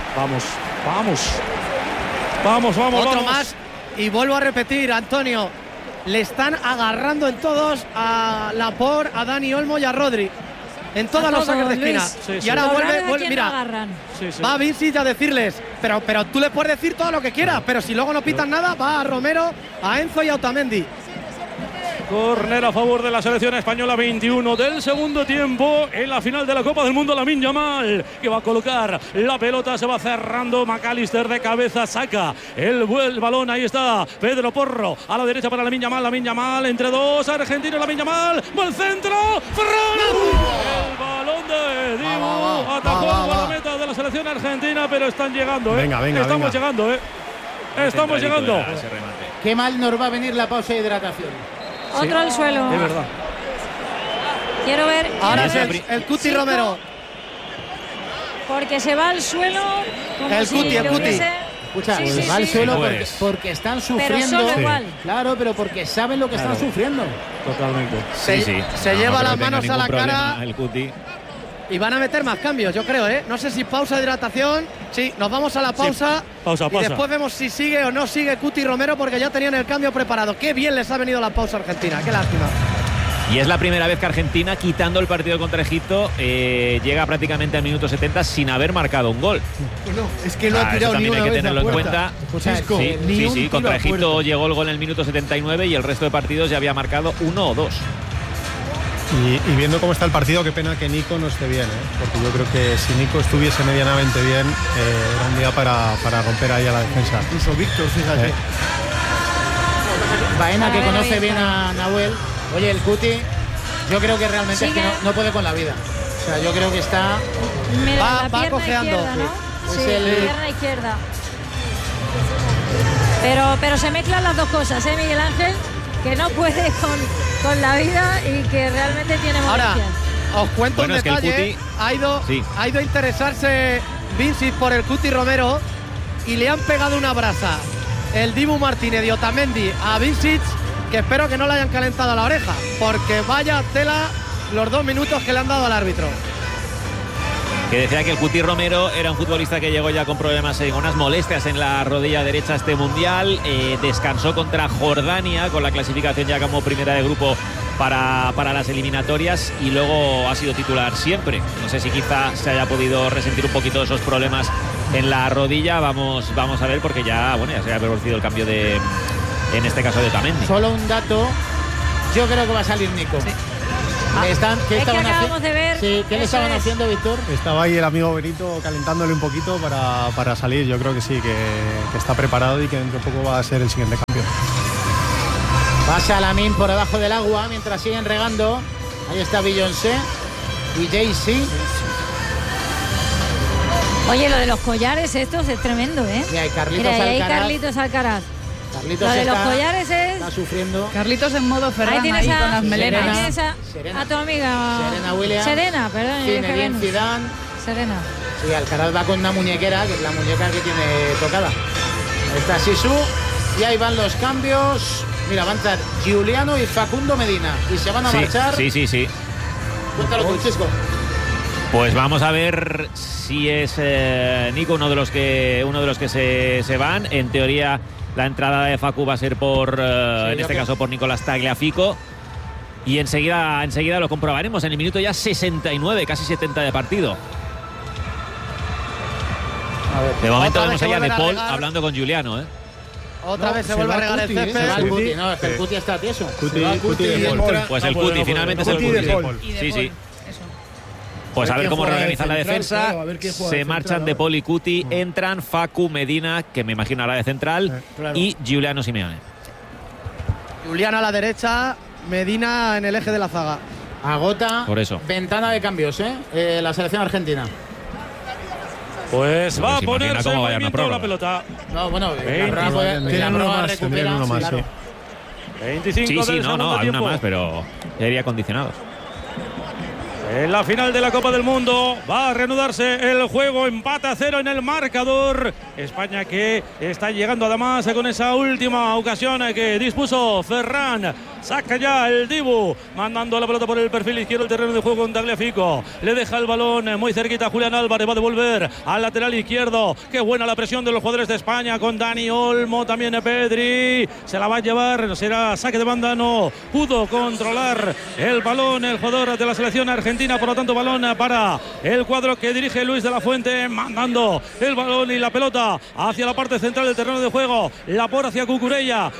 Vamos. Otro más. Y vuelvo a repetir, Antonio. Le están agarrando en todos a Laporte, a Dani Olmo y a Rodri. En todos los saques de esquina. Y ahora vuelve mira. Va Vincic a decirles, pero tú le puedes decir todo lo que quieras, pero si luego no pitan nada, va a Romero, a Enzo y a Otamendi. Córner a favor de la selección española, 21 del segundo tiempo en la final de la Copa del Mundo. Lamine Yamal, que va a colocar la pelota, se va cerrando. McAllister de cabeza saca el balón, ahí está Pedro Porro a la derecha para Lamine Yamal entre dos argentinos. Lamine Yamal va al centro, Ferran, el balón de Dibu atajó la meta de la selección argentina, pero están llegando, estamos llegando. Qué mal nos va a venir la pausa de hidratación. Otro al suelo. De verdad. Quiero ver. Ahora es el Cuti Romero. Porque se va al suelo. El Cuti. Escucha, va al suelo porque están sufriendo. Pero solo igual. Claro, pero porque saben lo que están sufriendo. Totalmente. Se lleva las manos a la cara. El Cuti. Y van a meter más cambios, yo creo, ¿eh? No sé si pausa de hidratación. Sí, nos vamos a la pausa. Sí, pausa. Y después vemos si sigue o no sigue Cuti Romero, porque ya tenían el cambio preparado. Qué bien les ha venido la pausa a Argentina, qué lástima. Y es la primera vez que Argentina, quitando el partido contra Egipto, llega prácticamente al minuto 70 sin haber marcado un gol. Bueno, es que no ha tirado ni una vez. También hay que tenerlo en cuenta. Sí, contra Egipto puerta. llegó el gol en el minuto 79 y el resto de partidos ya había marcado 1 o 2. Y viendo cómo está el partido, qué pena que Nico no esté bien, porque yo creo que si Nico estuviese medianamente bien, era un día para romper ahí a la defensa. Incluso Víctor, fíjate. Baena, que conoce bien a Nahuel. Oye, el Cuti, yo creo que realmente es que no puede con la vida. O sea, yo creo que está. Mira, va cojeando. Izquierda, ¿no? Sí, pierna izquierda. Pero se mezclan las dos cosas, Miguel Ángel, que no puede con la vida y que realmente tiene molestias. Ahora, os cuento un detalle. Ha ido a interesarse Vincic por el Cuti Romero y le han pegado una brasa el Dibu Martínez y Otamendi a Vincic, que espero que no le hayan calentado la oreja, porque vaya tela los 2 minutos que le han dado al árbitro. Que decía que el Cuti Romero era un futbolista que llegó ya con problemas, unas molestias en la rodilla derecha este mundial. Descansó contra Jordania con la clasificación ya como primera de grupo para las eliminatorias y luego ha sido titular siempre. No sé si quizá se haya podido resentir un poquito de esos problemas en la rodilla. Vamos a ver, porque ya se ha producido el cambio en este caso de Otamendi. Solo un dato, yo creo que va a salir Nico. Sí. ¿Qué acabamos de ver? Sí, ¿qué le estaban haciendo, Víctor? Estaba ahí el amigo Benito calentándole un poquito para salir. Yo creo que sí, que está preparado y que dentro de poco va a ser el siguiente cambio. Pasa Lamine por debajo del agua mientras siguen regando. Ahí está Beyoncé y Jay-Z. Oye, lo de los collares estos es tremendo, ¿eh? Y hay Carlitos Mira, Alcaraz. hay Carlitos Alcaraz. Carlitos Lo de los collares está sufriendo. Carlitos en modo Ferran ahí con las melenas. Ahí tienes a tu amiga Serena Williams. Serena, perdón. Zinedine Zidane. Serena. Sí, Alcaraz va con una muñequera, que es la muñeca que tiene tocada. Ahí está Sisu. Y ahí van los cambios. Mira, van a entrar Giuliano y Facundo Medina. Y se van a marchar. Sí. Cuéntalo con Chisco. Pues vamos a ver si es Nico uno de los que se van. En teoría la entrada de Facu va a ser en este caso por Nicolás Tagliafico. Y enseguida lo comprobaremos en el minuto ya 69, casi 70 de partido. De momento vemos allá de Paul hablando con Giuliano, Otra vez se vuelve a regar el césped. Se va el Cuti, no, es que el Cuti está tieso. Cuti de Paul. Pues el Cuti, finalmente es el Cuti. Sí. Pues a ver cómo reorganizan la defensa. Se marchan de Paul y Cuti. Entran Facu, Medina, que me imagino ahora de central, y Giuliano Simeone. Giuliano a la derecha, Medina en el eje de la zaga. Agota. Por eso. Ventana de cambios, la selección argentina. Pues va a ponerse en movimiento la pelota. No, bueno, la prueba recupera. 25 del segundo hay tiempo. una más, pero sería condicionados. En la final de la Copa del Mundo va a reanudarse el juego, empate a 0 en el marcador. España que está llegando además con esa última ocasión que dispuso Ferran. Saca ya el Dibu, mandando la pelota por el perfil izquierdo del terreno de juego con Tagliafico. Le deja el balón muy cerquita a Julián Álvarez, va a devolver al lateral izquierdo. Qué buena la presión de los jugadores de España con Dani Olmo, también Pedri. Se la va a llevar, será saque de banda, no pudo controlar el balón el jugador de la selección argentina, por lo tanto balón para el cuadro que dirige Luis de la Fuente, mandando el balón y la pelota hacia la parte central del terreno de juego. La por hacia Cucurella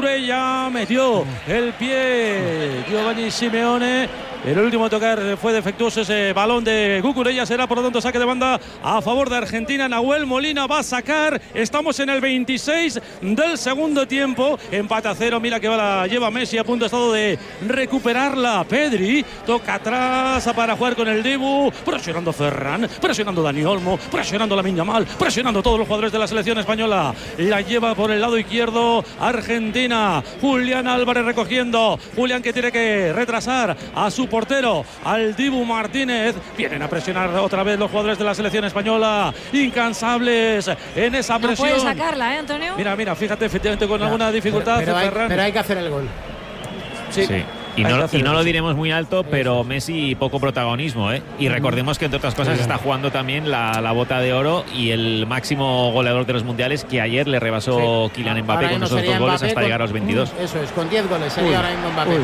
metió el pie Giovanni Simeone. El último tocar fue defectuoso ese balón de Cucurella. Será por lo tanto saque de banda a favor de Argentina. Nahuel Molina va a sacar. Estamos en el 26 del segundo tiempo. Empate a 0. Mira que la lleva Messi a punto estado de recuperarla. Pedri toca atrás para jugar con el Dibu. Presionando Ferran, presionando Dani Olmo, presionando Lamine Yamal, presionando a todos los jugadores de la selección española. La lleva por el lado izquierdo Argentina. Julián Álvarez recogiendo. Julián que tiene que retrasar a su portero, al Dibu Martínez. Vienen a presionar otra vez los jugadores de la selección española, incansables en esa presión. No puede sacarla, Antonio. Mira, fíjate, efectivamente con alguna dificultad. Pero hay que hacer el gol. Sí. Y no lo diremos muy alto, pero Messi poco protagonismo, Y recordemos que entre otras cosas está jugando también la bota de oro y el máximo goleador de los mundiales, que ayer le rebasó Kylian Mbappé con esos 2 goles hasta llegar a los 22. Eso es, con 10 goles sería ahora mismo Mbappé.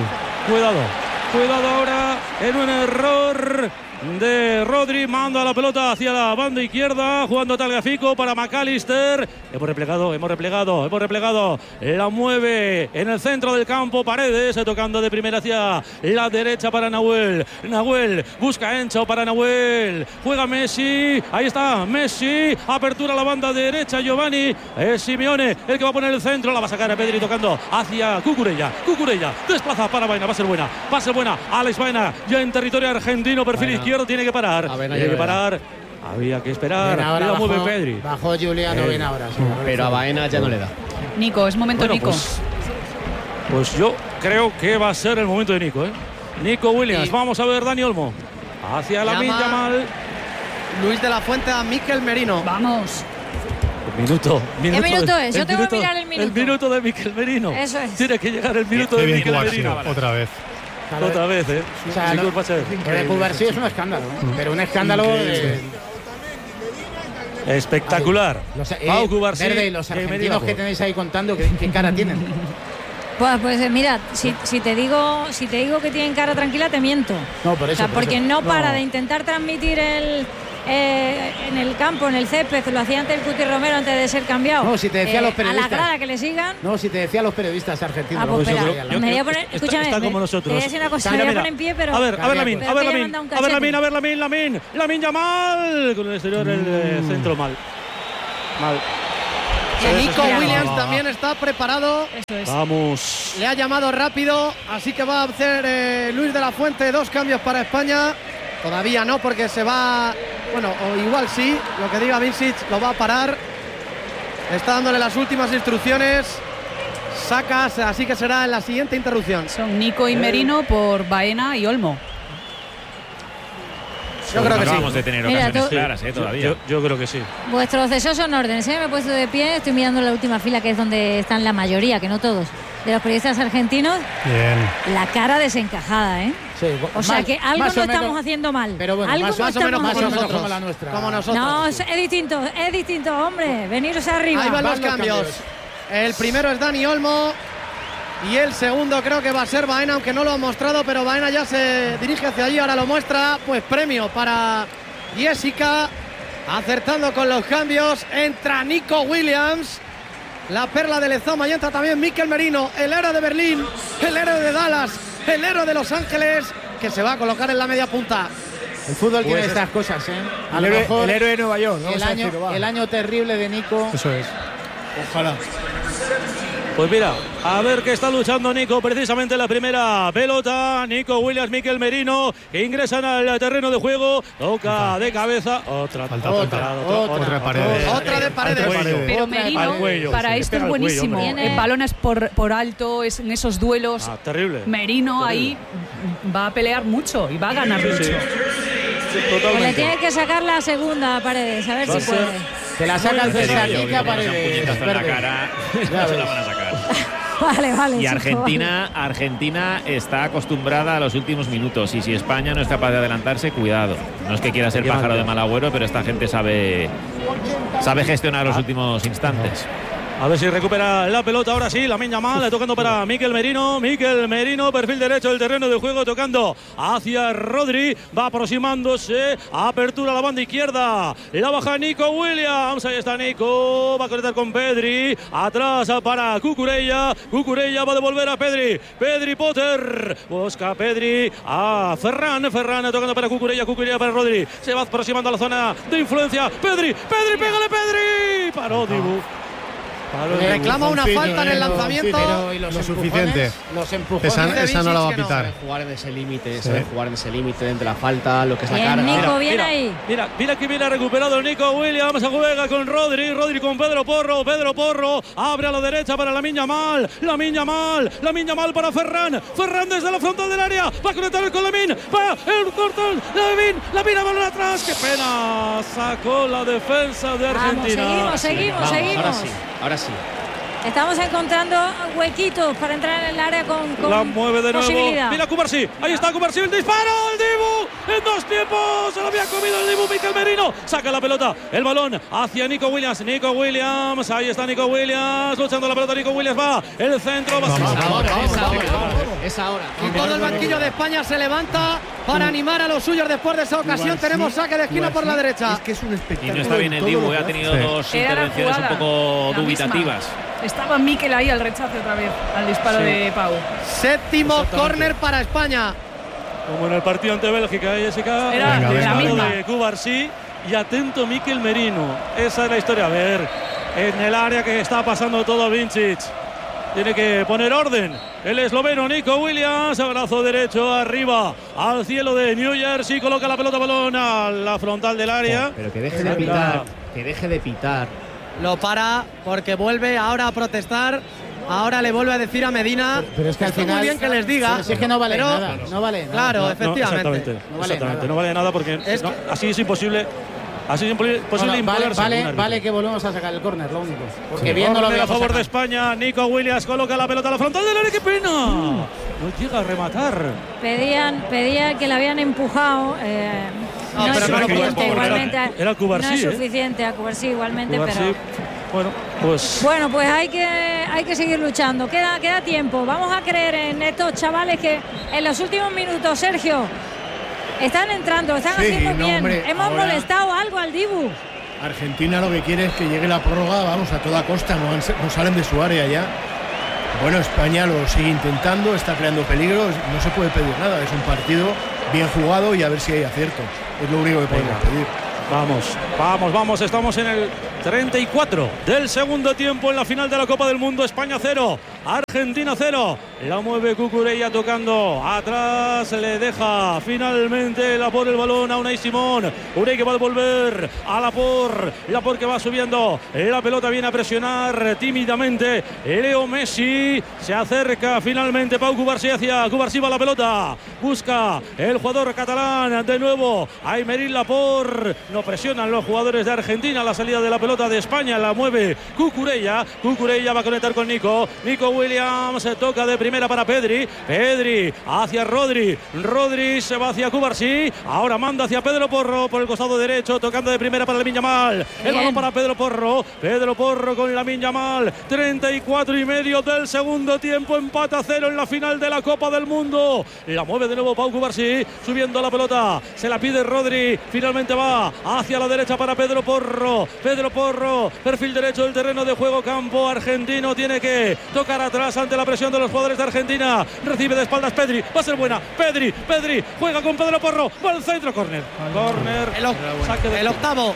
Cuidado ahora en un error de Rodri, manda la pelota hacia la banda izquierda, jugando Tagliafico para McAllister. Hemos replegado. La mueve en el centro del campo Paredes, tocando de primera hacia la derecha para Nahuel. Nahuel busca Encho para Nahuel. Juega Messi. Ahí está Messi. Apertura a la banda derecha Giovanni. Es Simeone el que va a poner el centro. La va a sacar a Pedri tocando hacia Cucurella. Desplaza para Baena. Va a ser buena. Alex Baena ya en territorio argentino. Perfil izquierdo. Tiene que parar. Había que esperar. La mueve Pedri. Bajó Giuliano bien ahora. Sí, pero a Baena ya no le da. Nico, es momento Nico. Pues yo creo que va a ser el momento de Nico. Nico Williams. Vamos a ver Dani Olmo. Hacia Lamine Yamal. Luis de la Fuente a Mikel Merino. Vamos. Minuto. ¿Qué minuto es? Yo tengo que mirar el minuto. El minuto de Mikel Merino. Eso es. Tiene que llegar el minuto de Mikel Merino. Otra vez. O sea, lo de Cubarsí es un escándalo, pero un escándalo espectacular. Pau Cubarsí, Verde, y los argentinos que tenéis ahí contando, ¿qué cara tienen? Pues mira, si te digo que tienen cara tranquila, te miento. No, por eso. Porque no para de intentar transmitir en el campo, en el césped, lo hacía antes el Cuti Romero antes de ser cambiado. No, si te decía a los periodistas. A la grada que le sigan. No, si te decía a los periodistas argentinos. Pues espera, me voy a poner, escúchame, está como nosotros. Te voy a decir una cosa, me voy a poner en pie, pero. A ver Lamine Yamal. Con el exterior el centro mal. Nico Williams también está preparado. Eso es. Vamos. Le ha llamado rápido, así que va a hacer Luis de la Fuente 2 cambios para España. Todavía no, porque se va. Bueno, o igual sí, lo que diga Vincic lo va a parar. Está dándole las últimas instrucciones sacas, así que será en la siguiente interrupción. Son Nico y Merino por Baena y Olmo. Yo creo que sí. Vamos a tener ocasiones claras, todavía. Yo creo que sí. Vuestros deseos son órdenes, ¿eh? Me he puesto de pie, estoy mirando la última fila, que es donde están la mayoría, que no todos, de los periodistas argentinos. Bien. La cara desencajada, ¿eh? Sí, o sea que algo no estamos haciendo mal. Pero bueno, algo más o menos haciendo como la nuestra. Como nosotros. No, es distinto, hombre. Veniros arriba. Ahí van los cambios. El primero es Dani Olmo y el segundo creo que va a ser Baena, aunque no lo ha mostrado, pero Baena ya se dirige hacia allí, ahora lo muestra. Pues premio para Jessica, acertando con los cambios. Entra Nico Williams, la perla de Lezama, y entra también Mikel Merino, el héroe de Berlín, el héroe de Dallas, el héroe de Los Ángeles, que se va a colocar en la media punta. El fútbol tiene estas cosas, ¿eh? A lo mejor el héroe de Nueva York, el año terrible de Nico. Eso es. Ojalá. Pues mira, a ver que está luchando Nico, precisamente la primera pelota. Nico Williams, Mikel Merino, que ingresan al terreno de juego. Toca de cabeza. Otra de Paredes. Pero Merino, para esto es buenísimo. El balón es por alto, es en esos duelos. Terrible. Merino ahí va a pelear mucho y va a ganar mucho. Pues le tiene que sacar la segunda a Paredes, a ver si puede. Te la saca el César aquí a Paredes. En la cara, no se la van a sacar. Vale. Y Argentina está acostumbrada a los últimos minutos, y si España no es capaz de adelantarse, cuidado. No es que quiera ser pájaro de mal agüero, pero esta gente sabe gestionar los últimos instantes. A ver si recupera la pelota ahora sí, Lamine Yamal, tocando para Mikel Merino, perfil derecho del terreno de juego, tocando hacia Rodri, va aproximándose, apertura a la banda izquierda, la baja Nico Williams, ahí está Nico, va a conectar con Pedri, atrás para Cucurella va a devolver a Pedri Potter, busca Pedri a Ferran tocando para Cucurella para Rodri, se va aproximando a la zona de influencia, Pedri, pégale, paró Dibu. Le reclama una falta en el lanzamiento. Pero lo suficiente. Los empujones. Esa no la va a pitar. Sabe jugar en ese límite, dentro de la falta, lo que es la bien, carga. Nico, bien ahí. Mira que viene recuperado Nico Williams, juega con Rodri con Pedro Porro, abre a la derecha para Lamine Yamal para Ferran desde la frontal del área, va a conectar con Lamine, va el cortón, Lamine balón atrás, qué pena, sacó la defensa de Argentina. Seguimos. Ahora sí. Estamos encontrando huequitos para entrar en el área con la mueve de posibilidad. Nuevo. Mira Cubarsí. Ahí está Cubarsí. El disparo. El Dibu. En 2 tiempos. Se lo había comido el Dibu. Mikel Merino. Saca la pelota. El balón hacia Nico Williams. Ahí está Nico Williams. Luchando la pelota. Nico Williams va. El centro. Es ahora. Y todo el banquillo de España se levanta para animar a los suyos después de esa ocasión. Tenemos saque de esquina por la derecha. Es que es un espectáculo. Y no está bien el Dibu. Ha tenido 2 intervenciones un poco dubitativas. Estaba Mikel ahí al rechace otra vez, al disparo de Pau. Séptimo córner para España. Como en el partido ante Bélgica, Jessica. Era la misma. De Cubarsí y atento Mikel Merino. Esa es la historia. A ver, en el área que está pasando todo Vincic. Tiene que poner orden. El esloveno Nico Williams, brazo derecho arriba al cielo de New Jersey, coloca la pelota balón a la frontal del área. Pero que deje de pitar. Lo para porque vuelve ahora a protestar. Ahora le vuelve a decir a Medina. Pero es que al final. Muy bien que les diga. Pero si es que no vale nada. No vale nada. Claro, efectivamente. No vale nada porque así es imposible. Así es imposible vale que volvemos a sacar el córner, lo único. Porque viendo lo a favor de España, Nico Williams coloca la pelota a la frontal del área. ¡Qué pena! No llega a rematar. Pedían que la habían empujado. No es suficiente, igualmente. Era Cubarsí, no es suficiente a Cubarsí igualmente, Cubarsí, pero. Bueno, pues hay que seguir luchando. Queda tiempo. Vamos a creer en estos chavales que en los últimos minutos, Sergio. Están entrando, están haciendo bien. Hombre, hemos molestado algo al Dibu. Argentina lo que quiere es que llegue la prórroga, vamos, a toda costa, no salen de su área ya. Bueno, España lo sigue intentando, está creando peligro, no se puede pedir nada, es un partido bien jugado y a ver si hay acierto. Es lo único que podemos pedir. Vamos, estamos en el 34 del segundo tiempo en la final de la Copa del Mundo. España 0, Argentina 0. la mueve Cucurella tocando atrás, le deja finalmente Laporte el balón a Unai Simón. Unai que va a devolver a Laporte que va subiendo la pelota, viene a presionar tímidamente Leo Messi, se acerca finalmente Pau Cubarsí hacia Cubarsí, va la pelota, busca el jugador catalán de nuevo a Aymeric Laporte, no presionan los jugadores de Argentina, la salida de la pelota de España la mueve Cucurella va a conectar con Nico Williams, se toca de primera para Pedri hacia Rodri se va hacia Cubarsí, ahora manda hacia Pedro Porro por el costado derecho, tocando de primera para Lamine Yamal, el balón para Pedro Porro con Lamine Yamal, 34 y medio del segundo tiempo, empate a 0 en la final de la Copa del Mundo, la mueve de nuevo Pau Cubarsí, subiendo la pelota, se la pide Rodri, finalmente va hacia la derecha para Pedro Porro, perfil derecho del terreno de juego, campo argentino, tiene que tocar atrás ante la presión de los jugadores de Argentina, recibe de espaldas Pedri, va a ser buena, Pedri juega con Pedro Porro, va al centro, córner, el octavo.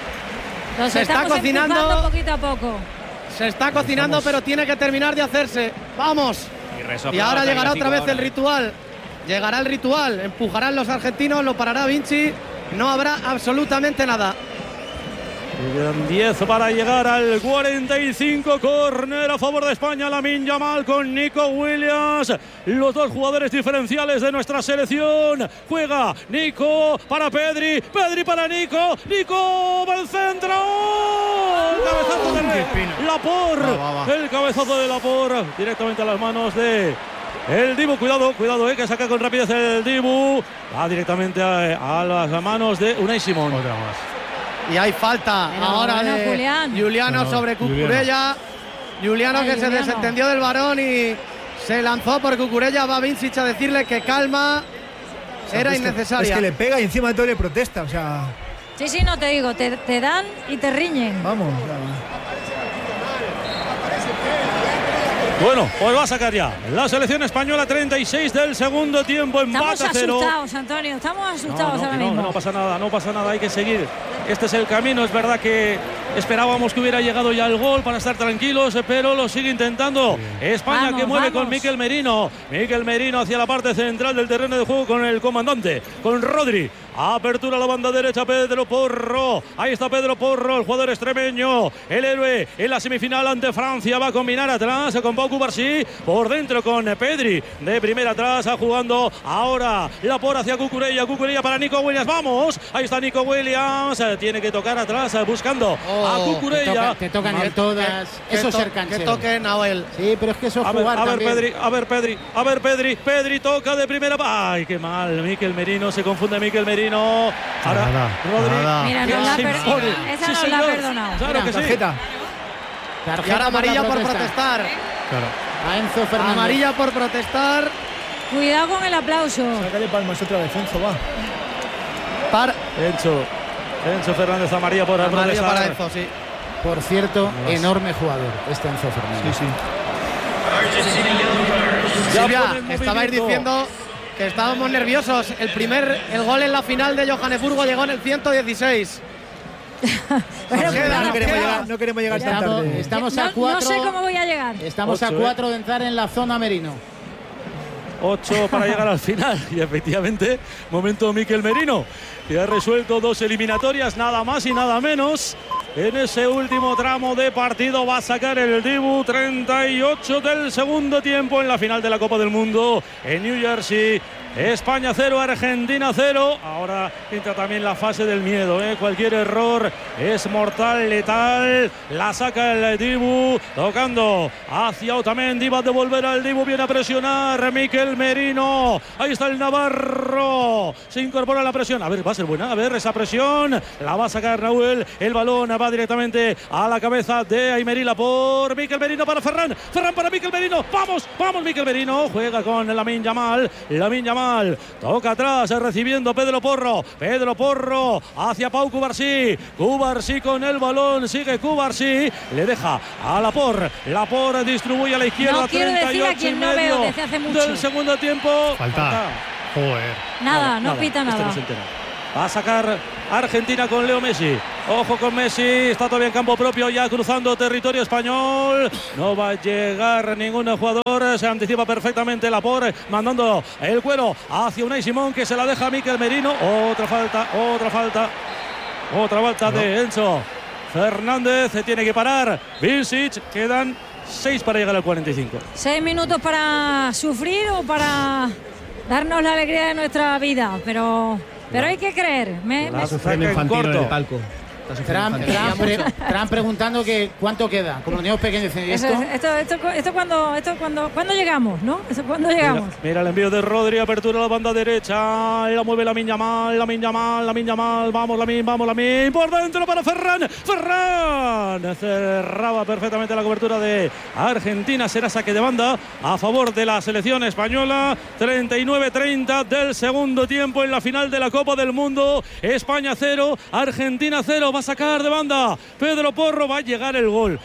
Se está cocinando poquito a poco. Se está cocinando, pero tiene que terminar de hacerse. Vamos. Y ahora llegará otra vez el ritual. Llegará el ritual. Empujarán los argentinos, lo parará Vinci. No habrá absolutamente nada. Quedan 10 para llegar al 45. Córner a favor de España. Lamine Yamal con Nico Williams. Los dos jugadores diferenciales de nuestra selección. Juega Nico para Pedri. Pedri para Nico. Nico va al centro. El cabezazo de Laporte. El cabezazo de Laporte. Directamente a las manos de el Dibu. Cuidado, que saca con rapidez el Dibu. Va directamente a las manos de Unai Simón. Otra más. Y hay falta ahora de Giuliano sobre Cucurella. Giuliano que se desentendió del varón y se lanzó por Cucurella. Va Vincic a decirle que calma. Era innecesaria. Es que le pega y encima de todo le protesta. O sea. Sí, no te digo. Te dan y te riñen. Vamos. Bueno, pues va a sacar ya la selección española, 36 del segundo tiempo, empate a 0. Estamos asustados, Antonio, estamos asustados ahora mismo. No pasa nada, hay que seguir. Este es el camino, es verdad que esperábamos que hubiera llegado ya el gol para estar tranquilos, pero lo sigue intentando. España que mueve con Mikel Merino. Mikel Merino hacia la parte central del terreno de juego con el comandante, con Rodri. Apertura a la banda derecha, Pedro Porro. Ahí está Pedro Porro, el jugador extremeño, el héroe en la semifinal ante Francia. Va a combinar atrás con Pau Cubarsí, por dentro con Pedri. De primera atrás, jugando ahora Laporte hacia Cucurella para Nico Williams. Vamos, ahí está Nico Williams. Tiene que tocar atrás, buscando a Cucurella. Te tocan todas. Eso es ser canchero. Que toque Nahuel. Sí, pero es que eso es jugar también. A ver Pedri toca de primera. Ay, qué mal, Mikel Merino, se confunde Mikel Merino. Ahora Rodri. Mira, esa no la ha perdonado. Claro que sí. Tarjeta y ahora amarilla por protestar. Claro. A Enzo Fernández. Amarilla por protestar. Cuidado con el aplauso. Sácale palmas otra vez, Enzo, va. Enzo Fernández, amarilla por protestar. Para Enzo, sí. Por cierto, enorme jugador este Enzo Fernández. Sí. Silvia, estabais diciendo que estábamos nerviosos. El gol en la final de Johannesburgo llegó en el 116. No queremos llegar tan tarde. Estamos a 4. No sé cómo voy a llegar. Estamos a 4 de entrar en la zona Merino. 8 para llegar al final. Y efectivamente, momento Mikel Merino, que ha resuelto 2 eliminatorias, nada más y nada menos. En ese último tramo de partido va a sacar el Dibu, 38 del segundo tiempo en la final de la Copa del Mundo en New Jersey. España 0, Argentina 0. Ahora entra también la fase del miedo, ¿eh? Cualquier error es mortal, letal. La saca el Dibu, tocando hacia Otamendi. Va a devolver al Dibu, viene a presionar Mikel Merino. Ahí está el navarro, se incorpora a la presión. A ver, va a ser buena, a ver esa presión. La va a sacar Nahuel, el balón va directamente a la cabeza de Aymeric Laporte. Mikel Merino para Ferran para Mikel Merino. Vamos Mikel Merino, juega con Lamine Yamal. Toca atrás, recibiendo Pedro Porro hacia Pau Cubarsí con el balón, sigue Cubarsí, le deja a Laporte distribuye a la izquierda. No quiero decir a quien no veo desde hace mucho del segundo tiempo. Falta. Joder. Nada, no pita nada. No se entera. Va a sacar Argentina con Leo Messi. Ojo con Messi, está todavía en campo propio, ya cruzando territorio español. No va a llegar ningún jugador, se anticipa perfectamente Laporte, mandando el cuero hacia Unai Simón, que se la deja a Mikel Merino. Otra falta de Enzo Fernández, se tiene que parar Vincic, quedan 6 para llegar al 45. 6 minutos para sufrir o para darnos la alegría de nuestra vida, pero hay que creer. Sufren infantil en el palco. Trump preguntando que cuánto queda, como los niños pequeños dicen, esto cuando llegamos, ¿no? ¿Cuándo llegamos? Mira el envío de Rodri, apertura a la banda derecha, la mueve Lamine Yamal, vamos Lamine, por dentro para Ferran, cerraba perfectamente la cobertura de Argentina, será saque de banda a favor de la selección española. 39-30 del segundo tiempo en la final de la Copa del Mundo. España 0, Argentina 0. Va a sacar de banda Pedro Porro, va a llegar el gol,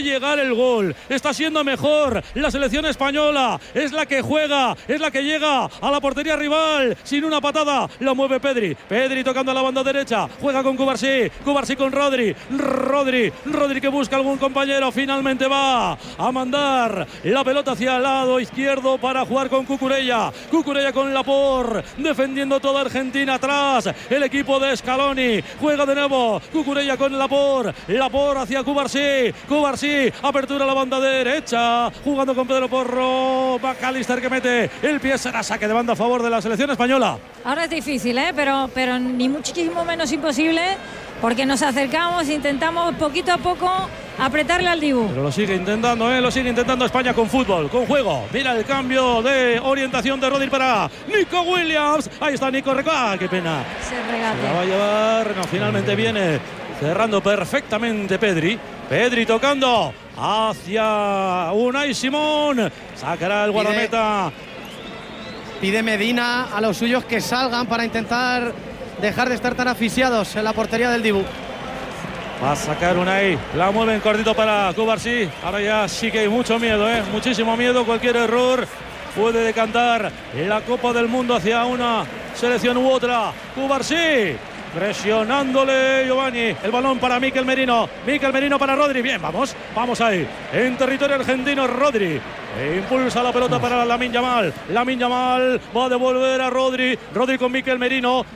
está siendo mejor la selección española, es la que juega, es la que llega a la portería rival sin una patada, lo mueve Pedri tocando a la banda derecha, juega con Cubarsí con Rodri que busca algún compañero, finalmente va a mandar la pelota hacia el lado izquierdo para jugar con Cucurella con Laporte, defendiendo toda Argentina atrás, el equipo de Scaloni, juega de nuevo Cucurella con Laporte hacia Cubarsí, apertura a la banda derecha, jugando con Pedro Porro, McAllister que mete el pie, será saque de banda a favor de la selección española. Ahora es difícil, pero ni muchísimo menos imposible, porque nos acercamos, intentamos poquito a poco apretarle al Dibu. Pero lo sigue intentando España con fútbol, con juego. Mira el cambio de orientación de Rodri para Nico Williams. Ahí está Nico, qué pena. Se regate. Se la va a llevar, finalmente viene cerrando perfectamente Pedri tocando hacia Unai Simón. Sacará el guardameta. Pide Medina a los suyos que salgan para intentar dejar de estar tan asfixiados en la portería del Dibu. Va a sacar Unai, la mueven cortito para Cubarsí. Ahora ya sí que hay mucho miedo, muchísimo miedo. Cualquier error puede decantar la Copa del Mundo hacia una selección u otra. Cubarsí presionándole Giovanni, el balón para Mikel Merino para Rodri, bien, vamos ahí, en territorio argentino. Rodri impulsa la pelota para Lamine Yamal va a devolver a Rodri con Mikel Merino,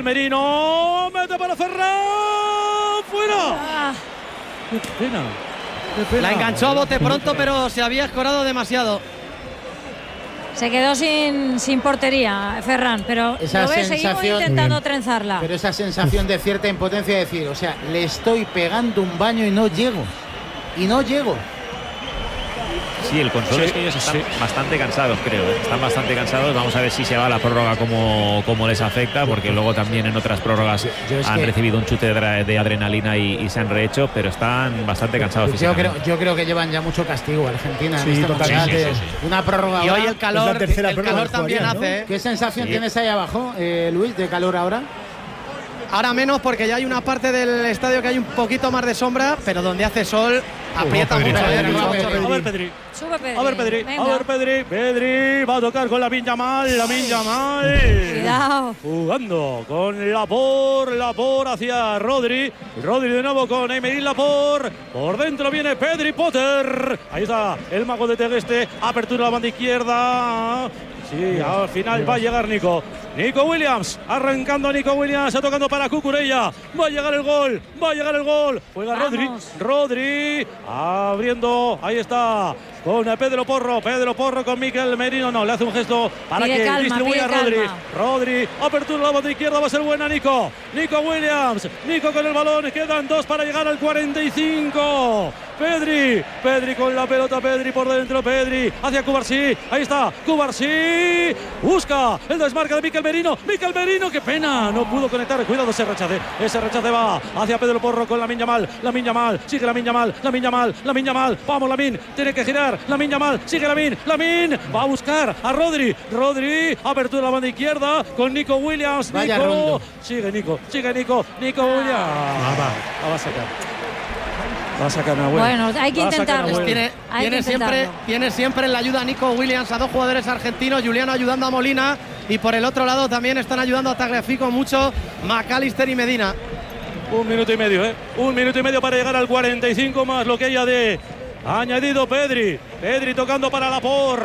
mete para Ferran, fuera. Qué pena. La enganchó a bote pronto, pero se había escorado demasiado. Se quedó sin portería Ferran, pero seguimos intentando trenzarla. Pero esa sensación de cierta impotencia de decir, o sea, le estoy pegando un baño y no llego. Sí, el consuelo es que ellos están bastante cansados, creo. Están bastante cansados. Vamos a ver si se va la prórroga como les afecta, porque luego también en otras prórrogas han recibido un chute de adrenalina y se han rehecho, pero están bastante cansados físicamente. Yo creo que llevan ya mucho castigo Argentina. Sí, totalmente. Una prórroga. Y hoy el calor también hace. ¿no? ¿Qué sensación tienes ahí abajo, Luis, de calor ahora? Ahora menos, porque ya hay una parte del estadio que hay un poquito más de sombra, pero donde hace sol aprieta mucho. A ver, Pedri. Sube Pedri. A ver, Pedri. Pedri va a tocar con Lamine Yamal. Cuidado. Jugando con Laporte hacia Rodri de nuevo con Aymeric Laporte. Por dentro viene Pedri Potter. Ahí está el mago de Tegueste. Apertura a la banda izquierda. Sí, al final va a llegar Nico Williams, arrancando Nico Williams, tocando para Cucurella, va a llegar el gol, juega Rodri, abriendo, ahí está, con Pedro Porro con Mikel Merino, no, le hace un gesto para que distribuya a Rodri, apertura a la banda izquierda, va a ser buena Nico Williams, con el balón, quedan 2 para llegar al 45, Pedri con la pelota, Pedri por dentro, Pedri hacia Cubarsí, ahí está, Cubarsí, busca el desmarque de Mikel Merino, qué pena, no pudo conectar, cuidado ese rechace va hacia Pedro Porro con Lamine Yamal, sigue Lamine Yamal, vamos Lamine, tiene que girar, Lamine Yamal, sigue Lamine, va a buscar a Rodri, apertura a la banda izquierda con Nico Williams, sigue Nico Williams, va a sacar una buena. Bueno, hay que intentarlo. Tiene siempre en la ayuda a Nico Williams, a 2 jugadores argentinos, Juliano ayudando a Molina, y por el otro lado también están ayudando a Tagliafico mucho McAllister y Medina. Un minuto y medio, ¿eh? Un minuto y medio para llegar al 45 más lo que haya de añadido Pedri. Pedri tocando para Laporte.